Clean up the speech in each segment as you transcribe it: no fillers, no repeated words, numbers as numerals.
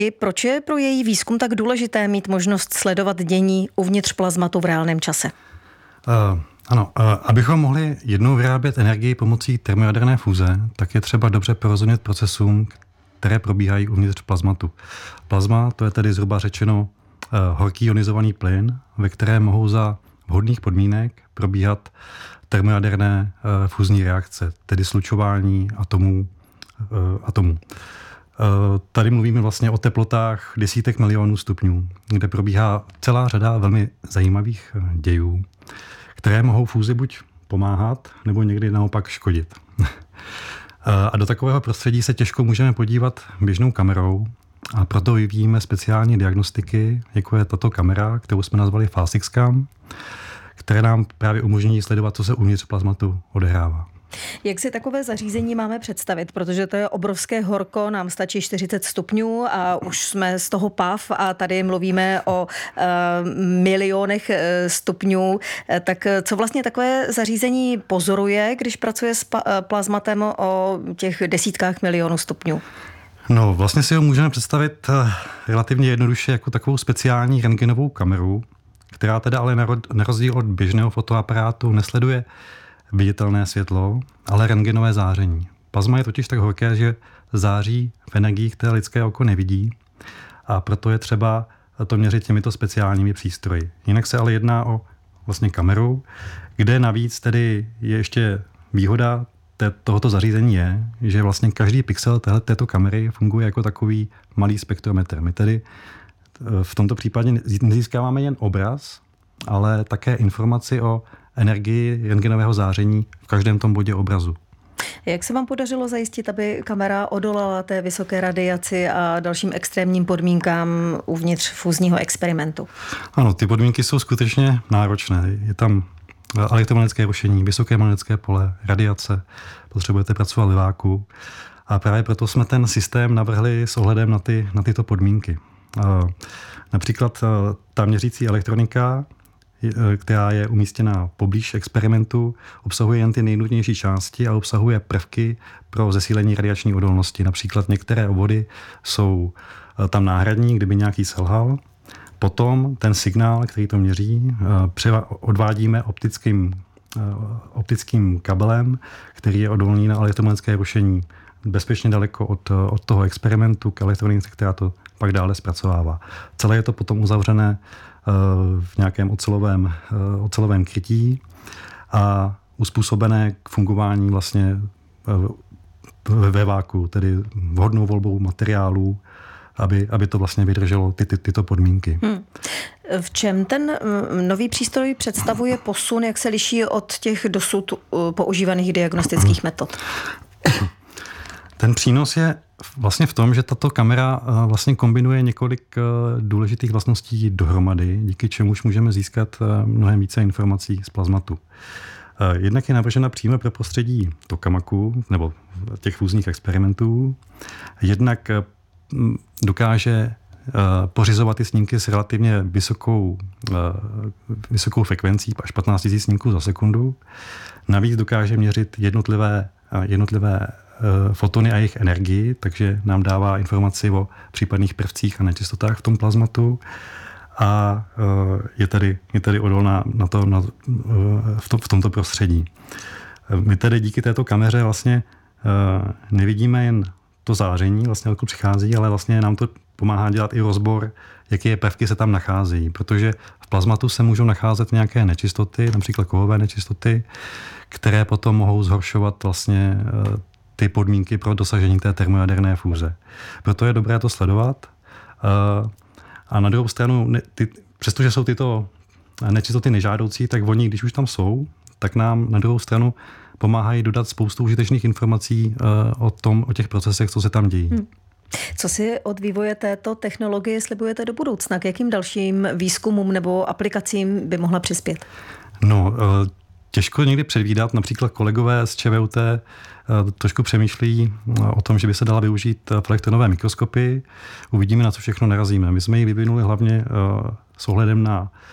Proč je pro její výzkum tak důležité mít možnost sledovat dění uvnitř plazmatu v reálném čase? Abychom mohli jednou vyrábět energii pomocí termojaderné fúze, tak je třeba dobře porozumět procesům, které probíhají uvnitř plazmatu. Plazma, to je tedy zhruba řečeno horký ionizovaný plyn, ve kterém mohou za vhodných podmínek probíhat termojaderné fúzní reakce, tedy slučování atomů. Tady mluvíme vlastně o teplotách desítek milionů stupňů, kde probíhá celá řada velmi zajímavých dějů, které mohou fúzi buď pomáhat, nebo někdy naopak škodit. A do takového prostředí se těžko můžeme podívat běžnou kamerou, a proto vyvíjíme speciální diagnostiky, jako je tato kamera, kterou jsme nazvali FASIXCAM, které nám právě umožní sledovat, co se uvnitř plazmatu odehrává. Jak si takové zařízení máme představit? Protože to je obrovské horko, nám stačí 40 stupňů a už jsme z toho pav a tady mluvíme o milionech stupňů. Tak co vlastně takové zařízení pozoruje, když pracuje s plazmatem o těch desítkách milionů stupňů? No, vlastně si ho můžeme představit relativně jednoduše jako takovou speciální rentgenovou kameru, která teda ale na rozdíl od běžného fotoaparátu nesleduje viditelné světlo, ale rentgenové záření. Plazma je totiž tak horké, že září v energiích, které lidské oko nevidí, a proto je třeba to měřit těmito speciálními přístroji. Jinak se ale jedná o vlastně kameru, kde navíc tedy je ještě výhoda tohoto zařízení je, že vlastně každý pixel této kamery funguje jako takový malý spektrometr. My tedy v tomto případě nezískáváme jen obraz, ale také informaci o energii rentgenového záření v každém tom bodě obrazu. Jak se vám podařilo zajistit, aby kamera odolala té vysoké radiaci a dalším extrémním podmínkám uvnitř fúzního experimentu? Ano, ty podmínky jsou skutečně náročné. Je tam elektromagnetické rušení, vysoké magnetické pole, radiace, potřebujete pracovat ve váku. A právě proto jsme ten systém navrhli s ohledem na tyto podmínky. Například ta měřící elektronika, která je umístěna poblíž experimentu, obsahuje jen ty nejnutnější části a obsahuje prvky pro zesílení radiační odolnosti. Například některé obvody jsou tam náhradní, kdyby nějaký selhal. Potom ten signál, který to měří, odvádíme optickým kabelem, který je odolný na elektromagnetické rušení bezpečně daleko od toho experimentu k elektronice, která to pak dále zpracovává. Celé je to potom uzavřené v nějakém ocelovém krytí a uspůsobené k fungování vlastně ve váku, tedy vhodnou volbou materiálů, aby to vlastně vydrželo tyto podmínky. V čem ten nový přístroj představuje posun, jak se liší od těch dosud používaných diagnostických metod? Ten přínos je vlastně v tom, že tato kamera vlastně kombinuje několik důležitých vlastností dohromady, díky čemuž můžeme získat mnohem více informací z plazmatu. Jednak je navržena přímo pro prostředí tokamaku nebo těch fúzních experimentů. Jednak dokáže pořizovat ty snímky s relativně vysokou frekvencí, až 15 000 snímků za sekundu. Navíc dokáže měřit jednotlivé fotony a jejich energii, takže nám dává informaci o případných prvcích a nečistotách v tom plazmatu a je tady odolná v tomto prostředí. My tedy díky této kameře vlastně nevidíme jen to záření, vlastně odkud přichází, ale vlastně nám to pomáhá dělat i rozbor, jaké prvky se tam nacházejí, protože v plazmatu se můžou nacházet nějaké nečistoty, například kovové nečistoty, které potom mohou zhoršovat vlastně ty podmínky pro dosažení té termojaderné fúze. Proto je dobré to sledovat. A na druhou stranu, přestože jsou tyto nečistoty nežádoucí, tak oni, když už tam jsou, tak nám na druhou stranu pomáhají dodat spoustu užitečných informací o těch procesech, co se tam dějí. Co si od vývoje této technologie slibujete do budoucna? K jakým dalším výzkumům nebo aplikacím by mohla přispět? No, těžko někdy předvídat. Například kolegové z ČVUT trošku přemýšlí o tom, že by se dala využít v elektronové mikroskopy. Uvidíme, na co všechno narazíme. My jsme ji vyvinuli hlavně s ohledem na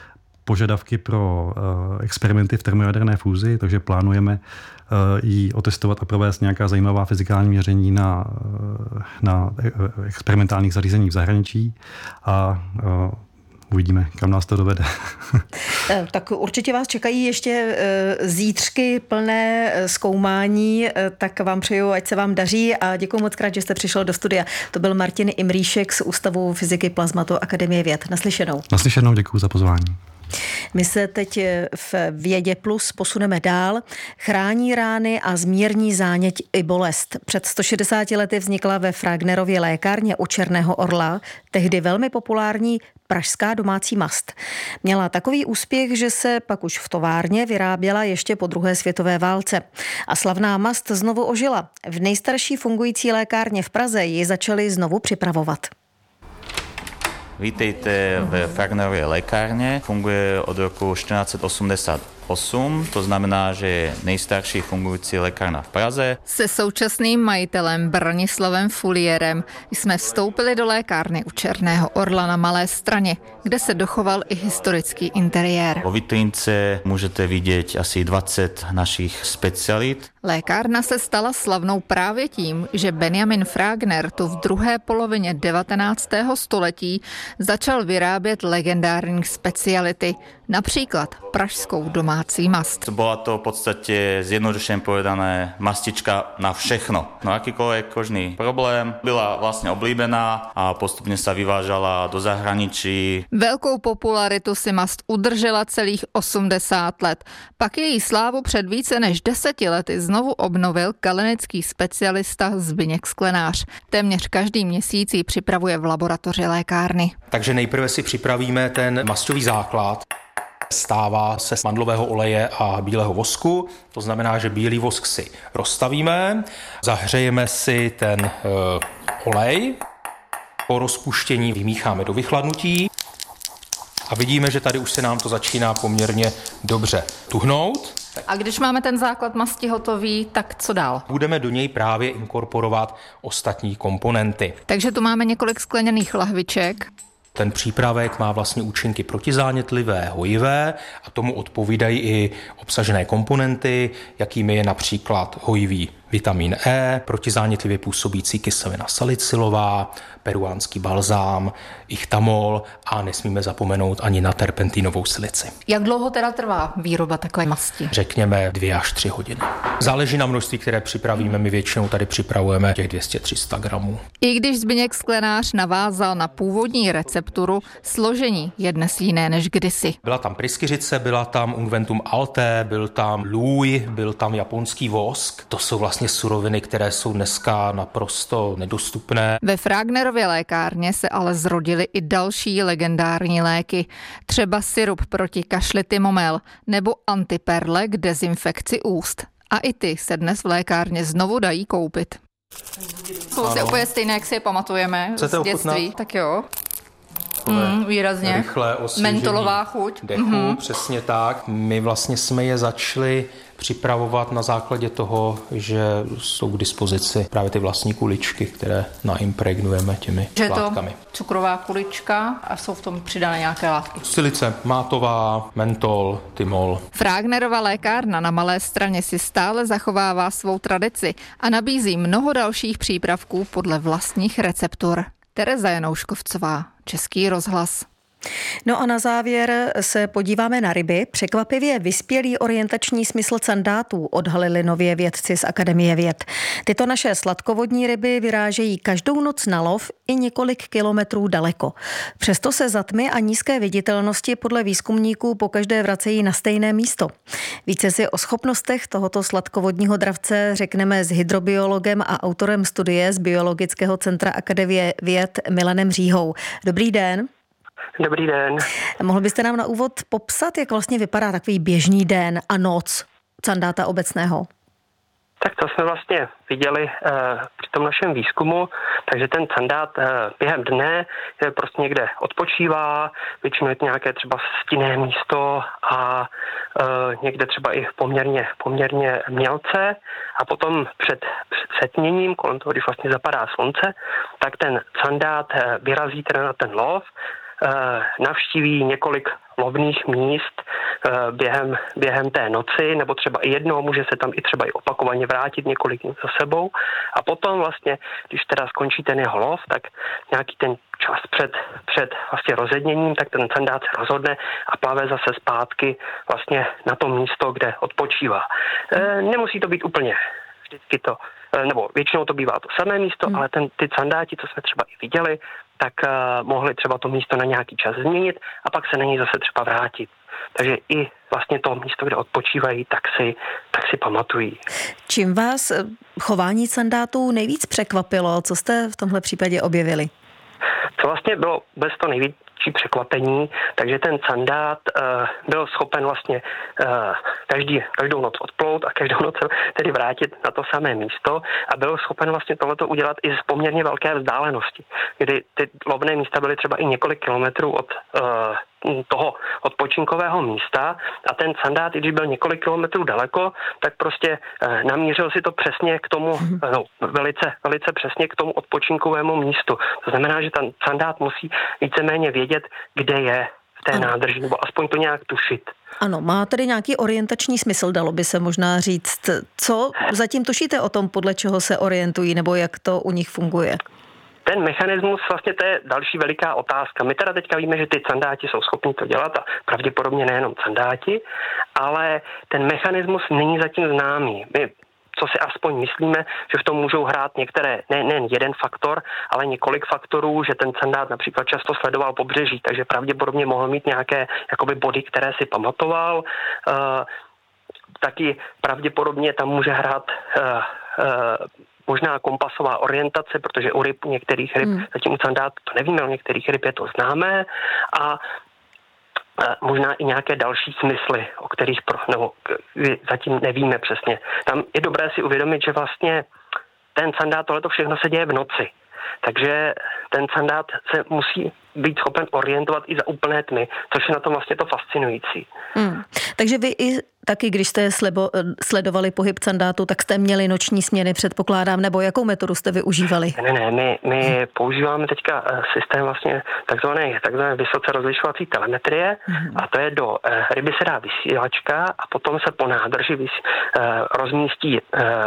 požadavky pro experimenty v termojaderné fúzi, takže plánujeme ji otestovat a provést nějaká zajímavá fyzikální měření na experimentálních zařízeních v zahraničí a uvidíme, kam nás to dovede. Tak určitě vás čekají ještě zítřky plné zkoumání, tak vám přeju, ať se vám daří a děkuji moc krát, že jste přišel do studia. To byl Martin Imrýšek z Ústavu fyziky plazmatu Akademie věd. Naslyšenou. Naslyšenou, děkuji za pozvání. My se teď v Vědě Plus posuneme dál. Chrání rány a zmírní záněť i bolest. Před 160 lety vznikla ve Fragnerově lékárně u Černého orla tehdy velmi populární pražská domácí mast. Měla takový úspěch, že se pak už v továrně vyráběla ještě po druhé světové válce. A slavná mast znovu ožila. V nejstarší fungující lékárně v Praze ji začali znovu připravovat. Vítejte v Fragnerově lékárně. Funguje od roku 1488, to znamená, že je nejstarší fungující lékárna v Praze. Se současným majitelem Branislavem Fulierem jsme vstoupili do lékárny u Černého orla na Malé Straně, kde se dochoval i historický interiér. Po vitrínce můžete vidět asi 20 našich specialit. Lékárna se stala slavnou právě tím, že Benjamin Fragner tu v druhé polovině 19. století začal vyrábět legendární speciality, například pražskou domácí mast. Byla to v podstatě zjednodušeně povedané mastička na všechno. No akýkoľvek kožný problém byla vlastně oblíbená a postupně se vyvážala do zahraničí. Velkou popularitu si mast udržela celých 80 let. Pak její slávu před více než 10 lety znovu obnovil kalenický specialista Zbyněk Sklenář. Téměř každý měsíc ji připravuje v laboratoři lékárny. Takže nejprve si připravíme ten masťový základ. Stává se z mandlového oleje a bílého vosku, to znamená, že bílý vosk si rozstavíme, zahřejeme si ten olej, po rozpuštění vymícháme do vychladnutí a vidíme, že tady už se nám to začíná poměrně dobře tuhnout. A když máme ten základ masti hotový, tak co dál? Budeme do něj právě inkorporovat ostatní komponenty. Takže tu máme několik skleněných lahviček. Ten přípravek má vlastně účinky protizánětlivé, hojivé a tomu odpovídají i obsažené komponenty, jakými je například hojivý vitamin E, protizánětlivě působící kyselina salicylová, peruánský balzám, ichtamol a nesmíme zapomenout ani na terpentinovou silici. Jak dlouho teda trvá výroba takové masti? Řekněme 2 až 3 hodiny. Záleží na množství, které připravíme. My většinou tady připravujeme těch 200-300 gramů. I když Zbyněk Sklenář navázal na původní recepturu, složení je dnes jiné než kdysi. Byla tam pryskyřice, byla tam ungventum alté, byl tam lůj, byl tam japonský vosk. To jsou vlastně suroviny, které jsou dneska naprosto nedostupné. Ve Fragnerově lékárně se ale zrodily i další legendární léky. Třeba sirup proti kašli Tymomel nebo antiperle k dezinfekci úst. A i ty se dnes v lékárně znovu dají koupit. Jsou si úplně stejné, jak si je pamatujeme z dětství. Tak jo. Výrazně. Rychlé osvěžení mentolová chuť. Dechu, přesně tak. My vlastně jsme je začali připravovat na základě toho, že jsou k dispozici právě ty vlastní kuličky, které naimpregnujeme těmi látkami. Je to cukrová kulička a jsou v tom přidané nějaké látky. Silice mátová, mentol, tymol. Fragnerova lékárna na Malé Straně si stále zachovává svou tradici a nabízí mnoho dalších přípravků podle vlastních receptur. Tereza Janouškovcová, Český rozhlas. No a na závěr se podíváme na ryby. Překvapivě vyspělý orientační smysl sandátů odhalili nově vědci z Akademie věd. Tyto naše sladkovodní ryby vyrážejí každou noc na lov i několik kilometrů daleko. Přesto se za tmy a nízké viditelnosti podle výzkumníků pokaždé vracejí na stejné místo. Více si o schopnostech tohoto sladkovodního dravce řekneme s hydrobiologem a autorem studie z Biologického centra Akademie věd Milanem Říhou. Dobrý den. Dobrý den. Mohl byste nám na úvod popsat, jak vlastně vypadá takový běžný den a noc sandáta obecného? Tak to jsme vlastně viděli při tom našem výzkumu, takže ten sandát během dne prostě někde odpočívá, většinou je to nějaké třeba stinné místo a někde třeba i poměrně mělce a potom před setměním, kolem toho, když vlastně zapadá slunce, tak ten sandát vyrazí teda na ten lov navštíví několik lovných míst během té noci, nebo třeba i jedno, může se tam i třeba i opakovaně vrátit několik dní za sebou a potom vlastně, když teda skončí ten jeho lov, tak nějaký ten čas před vlastně rozedněním, tak ten sandát se rozhodne a plave zase zpátky vlastně na to místo, kde odpočívá. Nemusí to být úplně vždycky to, nebo většinou to bývá to samé místo, ale ty sandáti, co jsme třeba i viděli, tak mohli třeba to místo na nějaký čas změnit a pak se na něj zase třeba vrátit. Takže i vlastně to místo, kde odpočívají, tak si pamatují. Čím vás chování sandátů nejvíc překvapilo? Co jste v tomhle případě objevili? Co vlastně bylo bez to největší překvapení, takže ten sandát byl schopen vlastně každou noc odplout a každou noc tedy vrátit na to samé místo a byl schopen vlastně tohleto udělat i z poměrně velké vzdálenosti, kdy ty lovné místa byly třeba i několik kilometrů od toho odpočinkového místa a ten sandát, i když byl několik kilometrů daleko, tak prostě namířil si to přesně k tomu, velice přesně k tomu odpočinkovému místu. To znamená, že ten sandát musí víceméně vědět, kde je v té nádrži, nebo aspoň to nějak tušit. Ano, má tedy nějaký orientační smysl, dalo by se možná říct. Co zatím tušíte o tom, podle čeho se orientují, nebo jak to u nich funguje? Ten mechanismus, vlastně to je další veliká otázka. My teda teďka víme, že ty sandáti jsou schopni to dělat a pravděpodobně nejenom sandáti, ale ten mechanismus není zatím známý. My, co si aspoň myslíme, že v tom můžou hrát některé, nejen jeden faktor, ale několik faktorů, že ten sandát například často sledoval pobřeží, takže pravděpodobně mohl mít nějaké jakoby body, které si pamatoval. Taky pravděpodobně tam může hrát možná kompasová orientace, protože u ryb, některých ryb, zatím u sandátu to nevíme, u některých ryb je to známé a možná i nějaké další smysly, o kterých zatím nevíme přesně. Tam je dobré si uvědomit, že vlastně ten sandát, tohleto všechno se děje v noci. Takže ten sandát se musí být schopen orientovat i za úplné tmy, což je na tom vlastně to fascinující. Takže vy i taky, když jste sledovali pohyb sandátu, tak jste měli noční směny, předpokládám, nebo jakou metodu jste využívali? Ne, my používáme teďka systém vlastně takzvané vysoce rozlišovací telemetrie a to je do ryby se dá vysílačka a potom se po nádrži rozmístí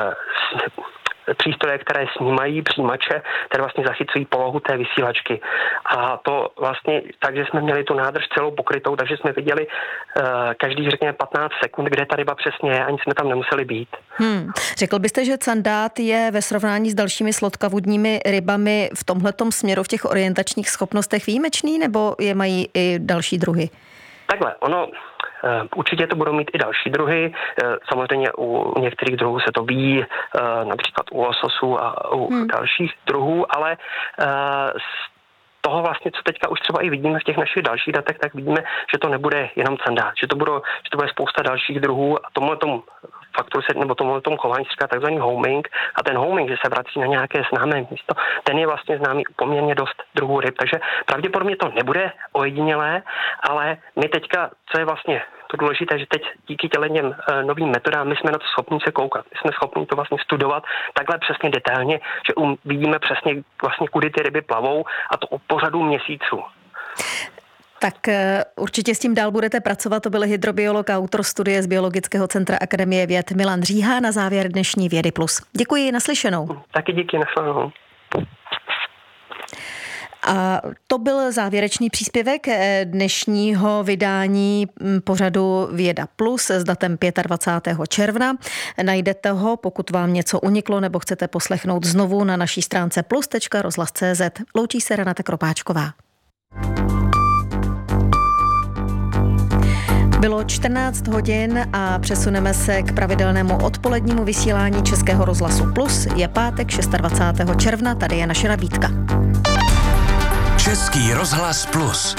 přístroje, které snímají přijímače, které vlastně zachycují polohu té vysílačky. A to vlastně, takže jsme měli tu nádrž celou pokrytou, takže jsme viděli každý, řekněme, 15 sekund, kde ta ryba přesně je, ani jsme tam nemuseli být. Řekl byste, že sandát je ve srovnání s dalšími slodkavodními rybami v tomhletom směru, v těch orientačních schopnostech výjimečný, nebo je mají i další druhy? Takhle, určitě to budou mít i další druhy. Samozřejmě u některých druhů se to ví, například u lososů a u dalších druhů, ale z toho vlastně, co teďka už třeba i vidíme v těch našich dalších datech, tak vidíme, že to nebude jenom sandát, že to bude spousta dalších druhů a tomu faktoru nebo tomu chování se říká takzvaný homing a ten homing, že se vrací na nějaké známé místo, ten je vlastně známý u poměrně dost druhů ryb, takže pravděpodobně to nebude ojedinělé, ale my teďka, co je vlastně to důležité, že teď díky těm novým metodám my jsme na to schopni se koukat, my jsme schopni to vlastně studovat takhle přesně detailně, že vidíme přesně vlastně, kudy ty ryby plavou a to po řadu měsíců. Tak určitě s tím dál budete pracovat. To byl hydrobiolog a autor studie z Biologického centra Akademie věd Milan Říha na závěr dnešní Vědy Plus. Děkuji, naslyšenou. Taky díky, naslyšenou. A to byl závěrečný příspěvek dnešního vydání pořadu Věda Plus s datem 25. června. Najdete ho, pokud vám něco uniklo nebo chcete poslechnout znovu na naší stránce plus.rozhlas.cz. Loučí se Renata Kropáčková. Bylo 14 hodin a přesuneme se k pravidelnému odpolednímu vysílání Českého rozhlasu Plus. Je pátek 26. června, tady je naše nabídka. Český rozhlas Plus.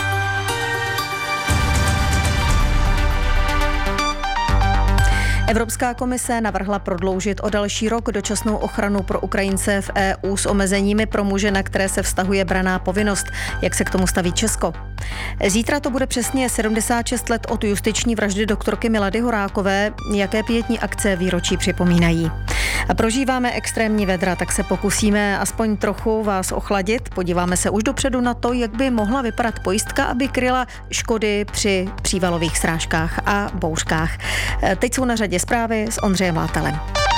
Evropská komise navrhla prodloužit o další rok dočasnou ochranu pro Ukrajince v EU s omezeními pro muže, na které se vztahuje branná povinnost. Jak se k tomu staví Česko? Zítra to bude přesně 76 let od justiční vraždy doktorky Milady Horákové. Jaké pietní akce výročí připomínají? A prožíváme extrémní vedra, tak se pokusíme aspoň trochu vás ochladit. Podíváme se už dopředu na to, jak by mohla vypadat pojistka, aby kryla škody při přívalových srážkách a bouřkách. Teď jsou na řadě zprávy s Ondřejem Látelem.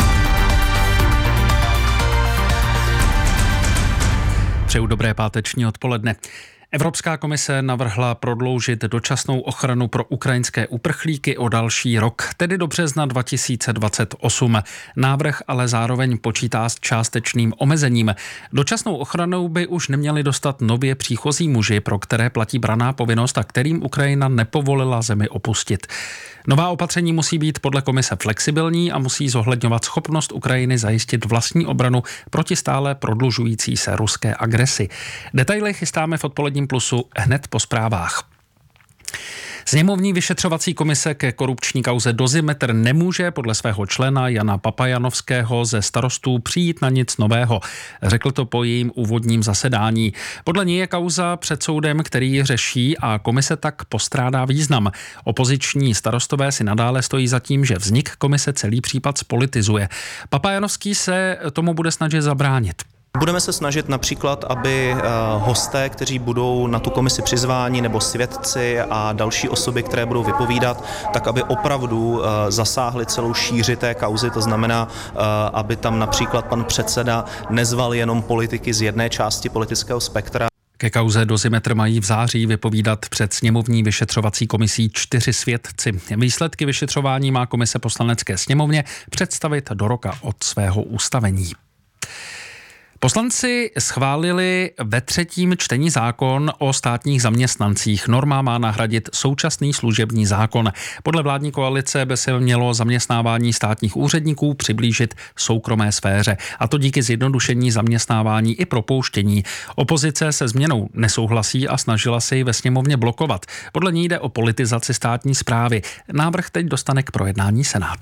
Přeju dobré páteční odpoledne. Evropská komise navrhla prodloužit dočasnou ochranu pro ukrajinské uprchlíky o další rok, tedy do března 2028. Návrh ale zároveň počítá s částečným omezením. Dočasnou ochranou by už neměli dostat nově příchozí muži, pro které platí branná povinnost a kterým Ukrajina nepovolila zemi opustit. Nová opatření musí být podle komise flexibilní a musí zohledňovat schopnost Ukrajiny zajistit vlastní obranu proti stále prodlužující se ruské agresi. Detaily chystáme v odpoledním Plusu hned po zprávách. Sněmovní vyšetřovací komise ke korupční kauze Dozimetr nemůže podle svého člena Jana Papajanovského ze Starostů přijít na nic nového. Řekl to po jejím úvodním zasedání. Podle něj je kauza před soudem, který ji řeší, a komise tak postrádá význam. Opoziční starostové si nadále stojí za tím, že vznik komise celý případ spolitizuje. Papajanovský se tomu bude snažit zabránit. Budeme se snažit například, aby hosté, kteří budou na tu komisi přizváni, nebo svědci a další osoby, které budou vypovídat, tak aby opravdu zasáhli celou šíři té kauzy, to znamená, aby tam například pan předseda nezval jenom politiky z jedné části politického spektra. Ke kauze Dozimetr mají v září vypovídat před sněmovní vyšetřovací komisí 4 svědci. Výsledky vyšetřování má komise Poslanecké sněmovně představit do roka od svého ustavení. Poslanci schválili ve 3. čtení zákon o státních zaměstnancích. Norma má nahradit současný služební zákon. Podle vládní koalice by se mělo zaměstnávání státních úředníků přiblížit soukromé sféře. A to díky zjednodušení zaměstnávání i propouštění. Opozice se změnou nesouhlasí a snažila se ji ve sněmovně blokovat. Podle ní jde o politizaci státní správy. Návrh teď dostane k projednání Senát.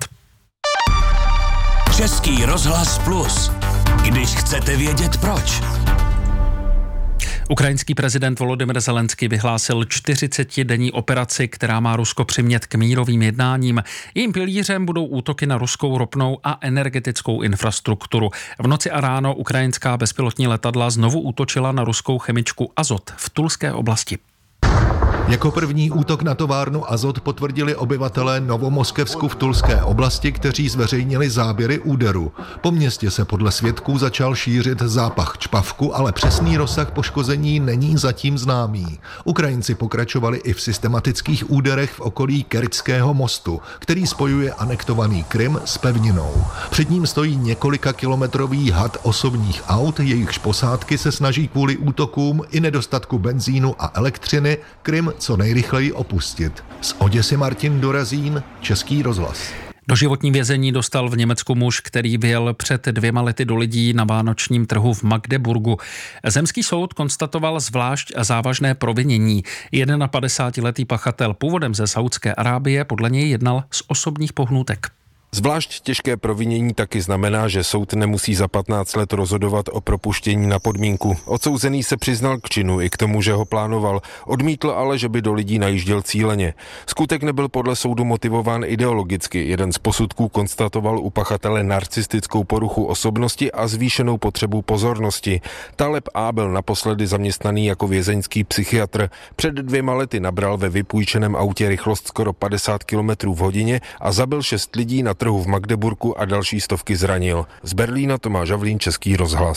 Český rozhlas Plus. Když chcete vědět proč. Ukrajinský prezident Volodymyr Zelenský vyhlásil 40denní operaci, která má Rusko přimět k mírovým jednáním. Jejím pilířem budou útoky na ruskou ropnou a energetickou infrastrukturu. V noci a ráno ukrajinská bezpilotní letadla znovu útočila na ruskou chemičku Azot v Tulské oblasti. Jako první útok na továrnu Azot potvrdili obyvatelé Novomoskevsku v Tulské oblasti, kteří zveřejnili záběry úderu. Po městě se podle svědků začal šířit zápach čpavku, ale přesný rozsah poškození není zatím známý. Ukrajinci pokračovali i v systematických úderech v okolí Kerčského mostu, který spojuje anektovaný Krym s pevninou. Před ním stojí několika kilometrový had osobních aut, jejichž posádky se snaží kvůli útokům i nedostatku benzínu a elektřiny Krym co nejrychleji opustit. Z Oděsy Martin Dorazín, Český rozhlas. Doživotní vězení dostal v Německu muž, který vyjel před 2 lety do lidí na vánočním trhu v Magdeburgu. Zemský soud konstatoval zvlášť závažné provinění. 51letý pachatel původem ze Saúdské Arábie podle něj jednal z osobních pohnutek. Zvlášť těžké provinění taky znamená, že soud nemusí za 15 let rozhodovat o propuštění na podmínku. Odsouzený se přiznal k činu i k tomu, že ho plánoval. Odmítl ale, že by do lidí najížděl cíleně. Skutek nebyl podle soudu motivován ideologicky. Jeden z posudků konstatoval u pachatele narcistickou poruchu osobnosti a zvýšenou potřebu pozornosti. Taleb A byl naposledy zaměstnaný jako vězeňský psychiatr. Před 2 lety nabral ve vypůjčeném autě rychlost skoro 50 km v hodině a zabil 6 lidí na trhu v Magdeburku a další stovky zranil. Z Berlína Tomáš Havlín, Český rozhlas.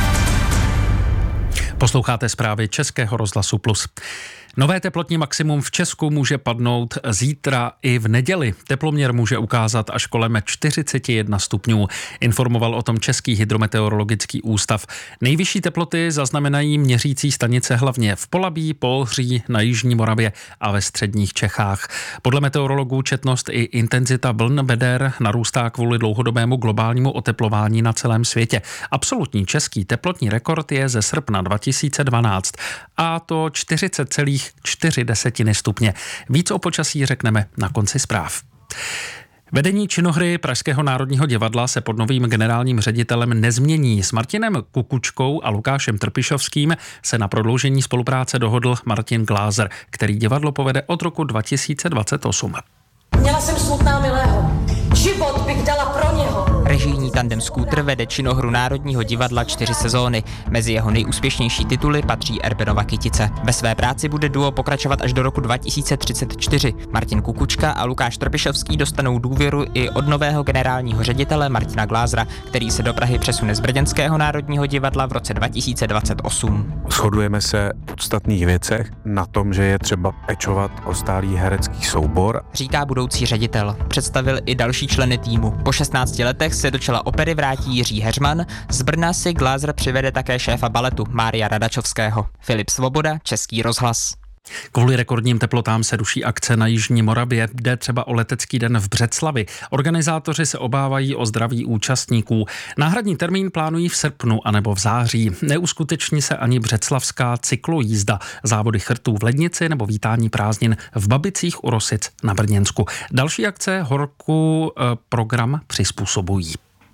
Posloucháte zprávy Českého rozhlasu Plus. Nové teplotní maximum v Česku může padnout zítra i v neděli. Teploměr může ukázat až kolem 41 stupňů. Informoval o tom Český hydrometeorologický ústav. Nejvyšší teploty zaznamenají měřící stanice hlavně v Polabí, Pohoří, na jižní Moravě a ve středních Čechách. Podle meteorologů četnost i intenzita vln beder narůstá kvůli dlouhodobému globálnímu oteplování na celém světě. Absolutní český teplotní rekord je ze srpna 2012 a to 40,4 stupně. Víc o počasí řekneme na konci zpráv. Vedení činohry Pražského národního divadla se pod novým generálním ředitelem nezmění. S Martinem Kukučkou a Lukášem Trpišovským se na prodloužení spolupráce dohodl Martin Glázer, který divadlo povede od roku 2028. Měla jsem smutná milého. Život bych dala pro něho. Režijní tandem Skútr vede činohru Národního divadla 4 sezóny. Mezi jeho nejúspěšnější tituly patří Erbenova Kytice. Ve své práci bude duo pokračovat až do roku 2034. Martin Kukučka a Lukáš Trpišovský dostanou důvěru i od nového generálního ředitele Martina Glázera, který se do Prahy přesune z Brněnského národního divadla v roce 2028. Shodujeme se v podstatných věcech na tom, že je třeba pečovat o stálý herecký soubor. Říká budoucí ředitel. Představil i další členy týmu. Po 16 letech se do čela opery vrátí Jiří Heřman, z Brna si Glázer přivede také šéfa baletu Mária Radačovského. Filip Svoboda, Český rozhlas. Kvůli rekordním teplotám se ruší akce na Jižní Moravě, jde třeba o letecký den v Břeclavi. Organizátoři se obávají o zdraví účastníků. Náhradní termín plánují v srpnu anebo v září. Neuskuteční se ani břeclavská cyklojízda, závody chrtů v Lednici nebo vítání prázdnin v Babicích u Rosic na Brněnsku. Další akce horku program přizpůsobují.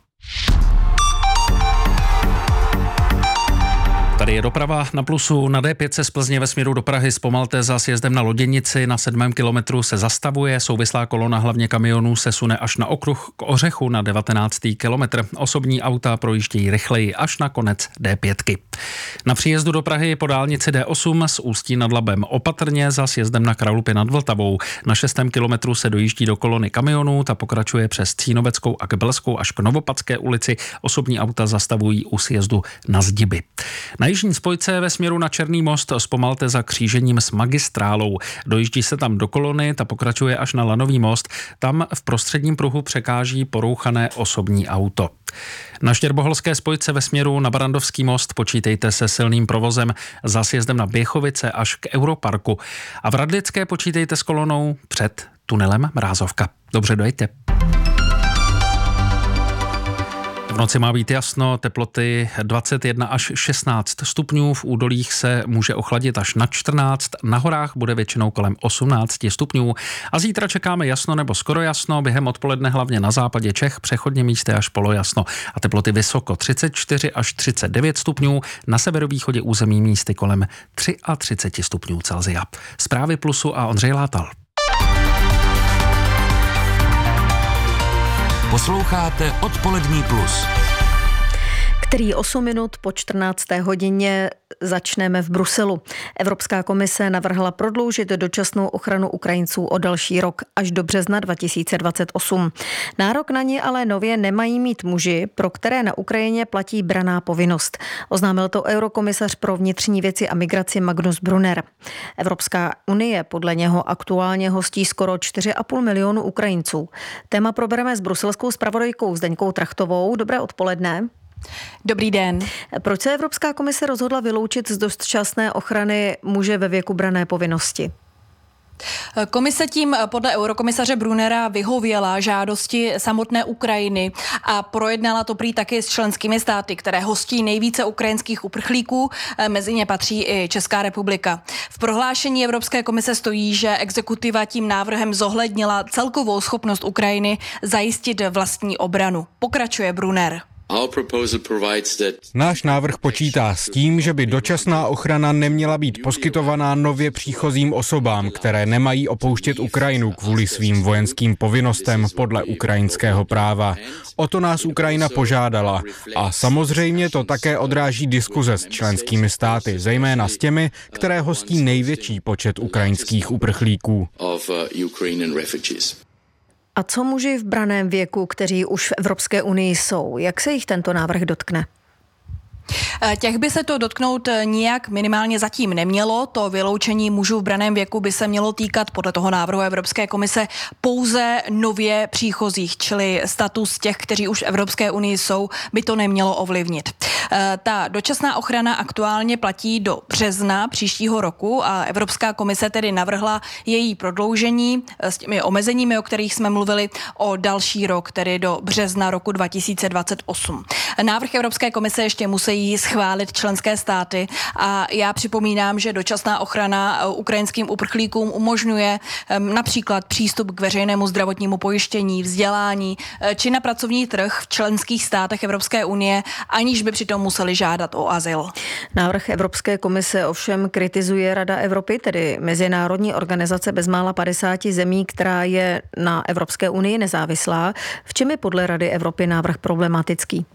Tady je doprava na Plusu. Na D5 z Plzně ve směru do Prahy zpomalte za sjezdem na Loděnici. Na 7. kilometru se zastavuje. Souvislá kolona hlavně kamionů se sune až na okruh k Ořechu na 19. kilometr. Osobní auta projíždějí rychleji až na konec D5. Na příjezdu do Prahy po dálnici D8 z Ústí nad Labem opatrně za sjezdem na Kralupy nad Vltavou. Na 6. kilometru se dojíždí do kolony kamionů. Ta pokračuje přes Cínoveckou a Kbelskou až k Novopadské ulici. Osobní auta zastavují u sjezdu na Zdiby. Na jižní spojce ve směru na Černý most zpomalte za křížením s magistrálou. Dojíždí se tam do kolony, ta pokračuje až na Lanový most. Tam v prostředním pruhu překáží porouchané osobní auto. Na Štěrboholské spojce ve směru na Barandovský most počítejte se silným provozem za sjezdem na Běchovice až k Europarku. A v Radlické počítejte s kolonou před tunelem Mrázovka. Dobře, dojďte. V noci má být jasno, teploty 21 až 16 stupňů, v údolích se může ochladit až na 14, na horách bude většinou kolem 18 stupňů a zítra čekáme jasno nebo skoro jasno, během odpoledne hlavně na západě Čech, přechodně místy až polojasno a teploty vysoko 34 až 39 stupňů, na severovýchodě území místy kolem 33 stupňů Celsia. Zprávy Plusu a Ondřej Látal. Posloucháte Odpolední plus, který 8 minut po 14. hodině začneme v Bruselu. Evropská komise navrhla prodloužit dočasnou ochranu Ukrajinců o další rok až do března 2028. Nárok na ně ale nově nemají mít muži, pro které na Ukrajině platí branná povinnost. Oznámil to eurokomisař pro vnitřní věci a migraci Magnus Brunner. Evropská unie podle něho aktuálně hostí skoro 4,5 milionu Ukrajinců. Téma probereme s bruselskou zpravodajkou Zdeňkou Trachtovou. Dobré odpoledne. Dobrý den. Proč se Evropská komise rozhodla vyloučit z dočasné ochrany muže ve věku branné povinnosti? Komise tím podle eurokomisaře Brunnera vyhověla žádosti samotné Ukrajiny a projednala to prý taky s členskými státy, které hostí nejvíce ukrajinských uprchlíků, mezi ně patří i Česká republika. V prohlášení Evropské komise stojí, že exekutiva tím návrhem zohlednila celkovou schopnost Ukrajiny zajistit vlastní obranu. Pokračuje Brunner. Náš návrh počítá s tím, že by dočasná ochrana neměla být poskytovaná nově příchozím osobám, které nemají opouštět Ukrajinu kvůli svým vojenským povinnostem podle ukrajinského práva. O to nás Ukrajina požádala a samozřejmě to také odráží diskuze s členskými státy, zejména s těmi, které hostí největší počet ukrajinských uprchlíků. A co muži v branném věku, kteří už v Evropské unii jsou? Jak se jich tento návrh dotkne? Těch by se to dotknout nijak minimálně zatím nemělo. To vyloučení mužů v branném věku by se mělo týkat podle toho návrhu Evropské komise pouze nově příchozích, čili status těch, kteří už v Evropské unii jsou, by to nemělo ovlivnit. Ta dočasná ochrana aktuálně platí do března příštího roku a Evropská komise tedy navrhla její prodloužení s těmi omezeními, o kterých jsme mluvili, o další rok, tedy do března roku 2028. Návrh Evropské komise ještě musí musí schválit členské státy. A já připomínám, že dočasná ochrana ukrajinským uprchlíkům umožňuje například přístup k veřejnému zdravotnímu pojištění, vzdělání či na pracovní trh v členských státech Evropské unie, aniž by přitom museli žádat o azyl. Návrh Evropské komise ovšem kritizuje Rada Evropy, tedy mezinárodní organizace bezmála 50 zemí, která je na Evropské unii nezávislá. V čem je podle Rady Evropy návrh problematický?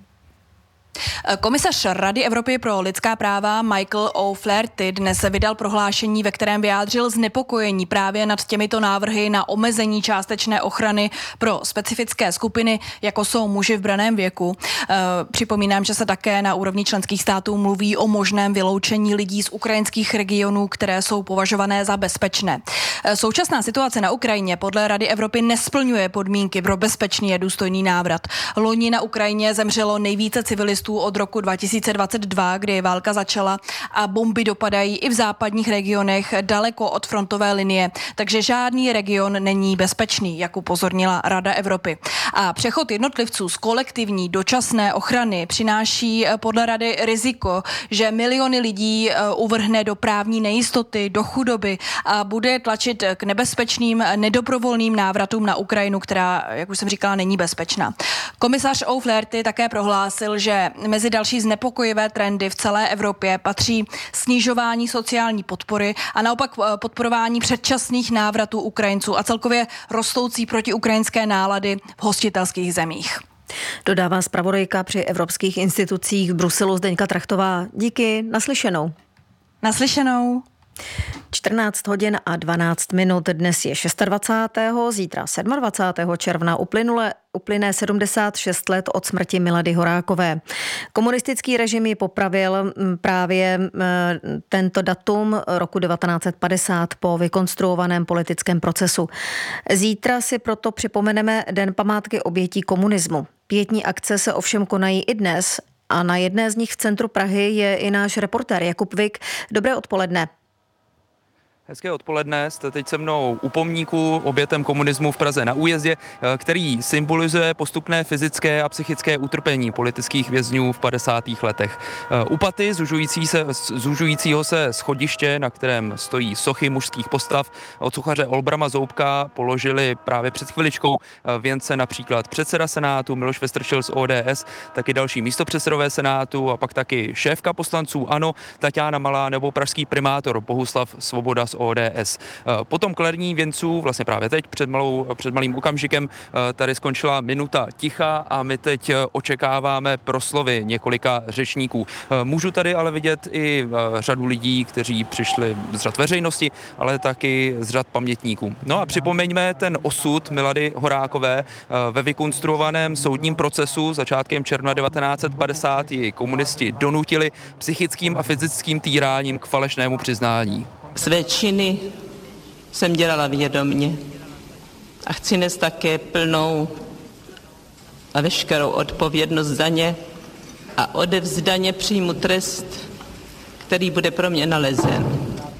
Komisař Rady Evropy pro lidská práva Michael O'Flaherty dnes vydal prohlášení, ve kterém vyjádřil znepokojení právě nad těmito návrhy na omezení částečné ochrany pro specifické skupiny, jako jsou muži v branném věku. Připomínám, že se také na úrovni členských států mluví o možném vyloučení lidí z ukrajinských regionů, které jsou považované za bezpečné. Současná situace na Ukrajině podle Rady Evropy nesplňuje podmínky pro bezpečný a důstojný návrat. Loni na Ukrajině zemřelo nejvíce civilistů od roku 2022, kdy válka začala a bomby dopadají i v západních regionech daleko od frontové linie, takže žádný region není bezpečný, jak upozornila Rada Evropy. A přechod jednotlivců z kolektivní dočasné ochrany přináší podle Rady riziko, že miliony lidí uvrhne do právní nejistoty, do chudoby a bude tlačit k nebezpečným, nedobrovolným návratům na Ukrajinu, která, jak už jsem říkala, není bezpečná. Komisař O'Flaherty také prohlásil, že mezi další znepokojivé trendy v celé Evropě patří snižování sociální podpory a naopak podporování předčasných návratů Ukrajinců a celkově rostoucí protiukrajinské nálady v hostitelských zemích. Dodává zpravodajka při evropských institucích v Bruselu Zdeňka Trachtová. Díky, naslyšenou. Naslyšenou. 14 hodin a 12 minut, dnes je 26. Zítra 27. června uplyne 76 let od smrti Milady Horákové. Komunistický režim ji popravil právě tento datum roku 1950 po vykonstruovaném politickém procesu. Zítra si proto připomeneme Den památky obětí komunismu. Pietní akce se ovšem konají i dnes a na jedné z nich v centru Prahy je i náš reportér Jakub Vik. Dobré odpoledne. Hezké odpoledne, jste teď se mnou u pomníku obětem komunismu v Praze na Újezdě, který symbolizuje postupné fyzické a psychické utrpení politických vězňů v 50. letech. U paty zužujícího se schodiště, na kterém stojí sochy mužských postav od sochaře Olbrama Zoubka, položili právě před chviličkou věnce například předseda Senátu Miloš Vystrčil z ODS, taky další místopředsedové Senátu a pak taky šéfka poslanců ANO Taťána Malá nebo pražský primátor Bohuslav Svoboda z ODS. Potom kladení věnců, vlastně právě teď, před malým okamžikem, tady skončila minuta ticha a my teď očekáváme proslovy několika řečníků. Můžu tady ale vidět i řadu lidí, kteří přišli z řad veřejnosti, ale taky z řad pamětníků. No a připomeňme ten osud Milady Horákové. Ve vykonstruovaném soudním procesu začátkem června 1950 ji komunisti donutili psychickým a fyzickým týráním k falešnému přiznání. Své činy jsem dělala vědomě a chci nést také plnou a veškerou odpovědnost za ně a odevzdaně přijmu trest, který bude pro mě nalezen.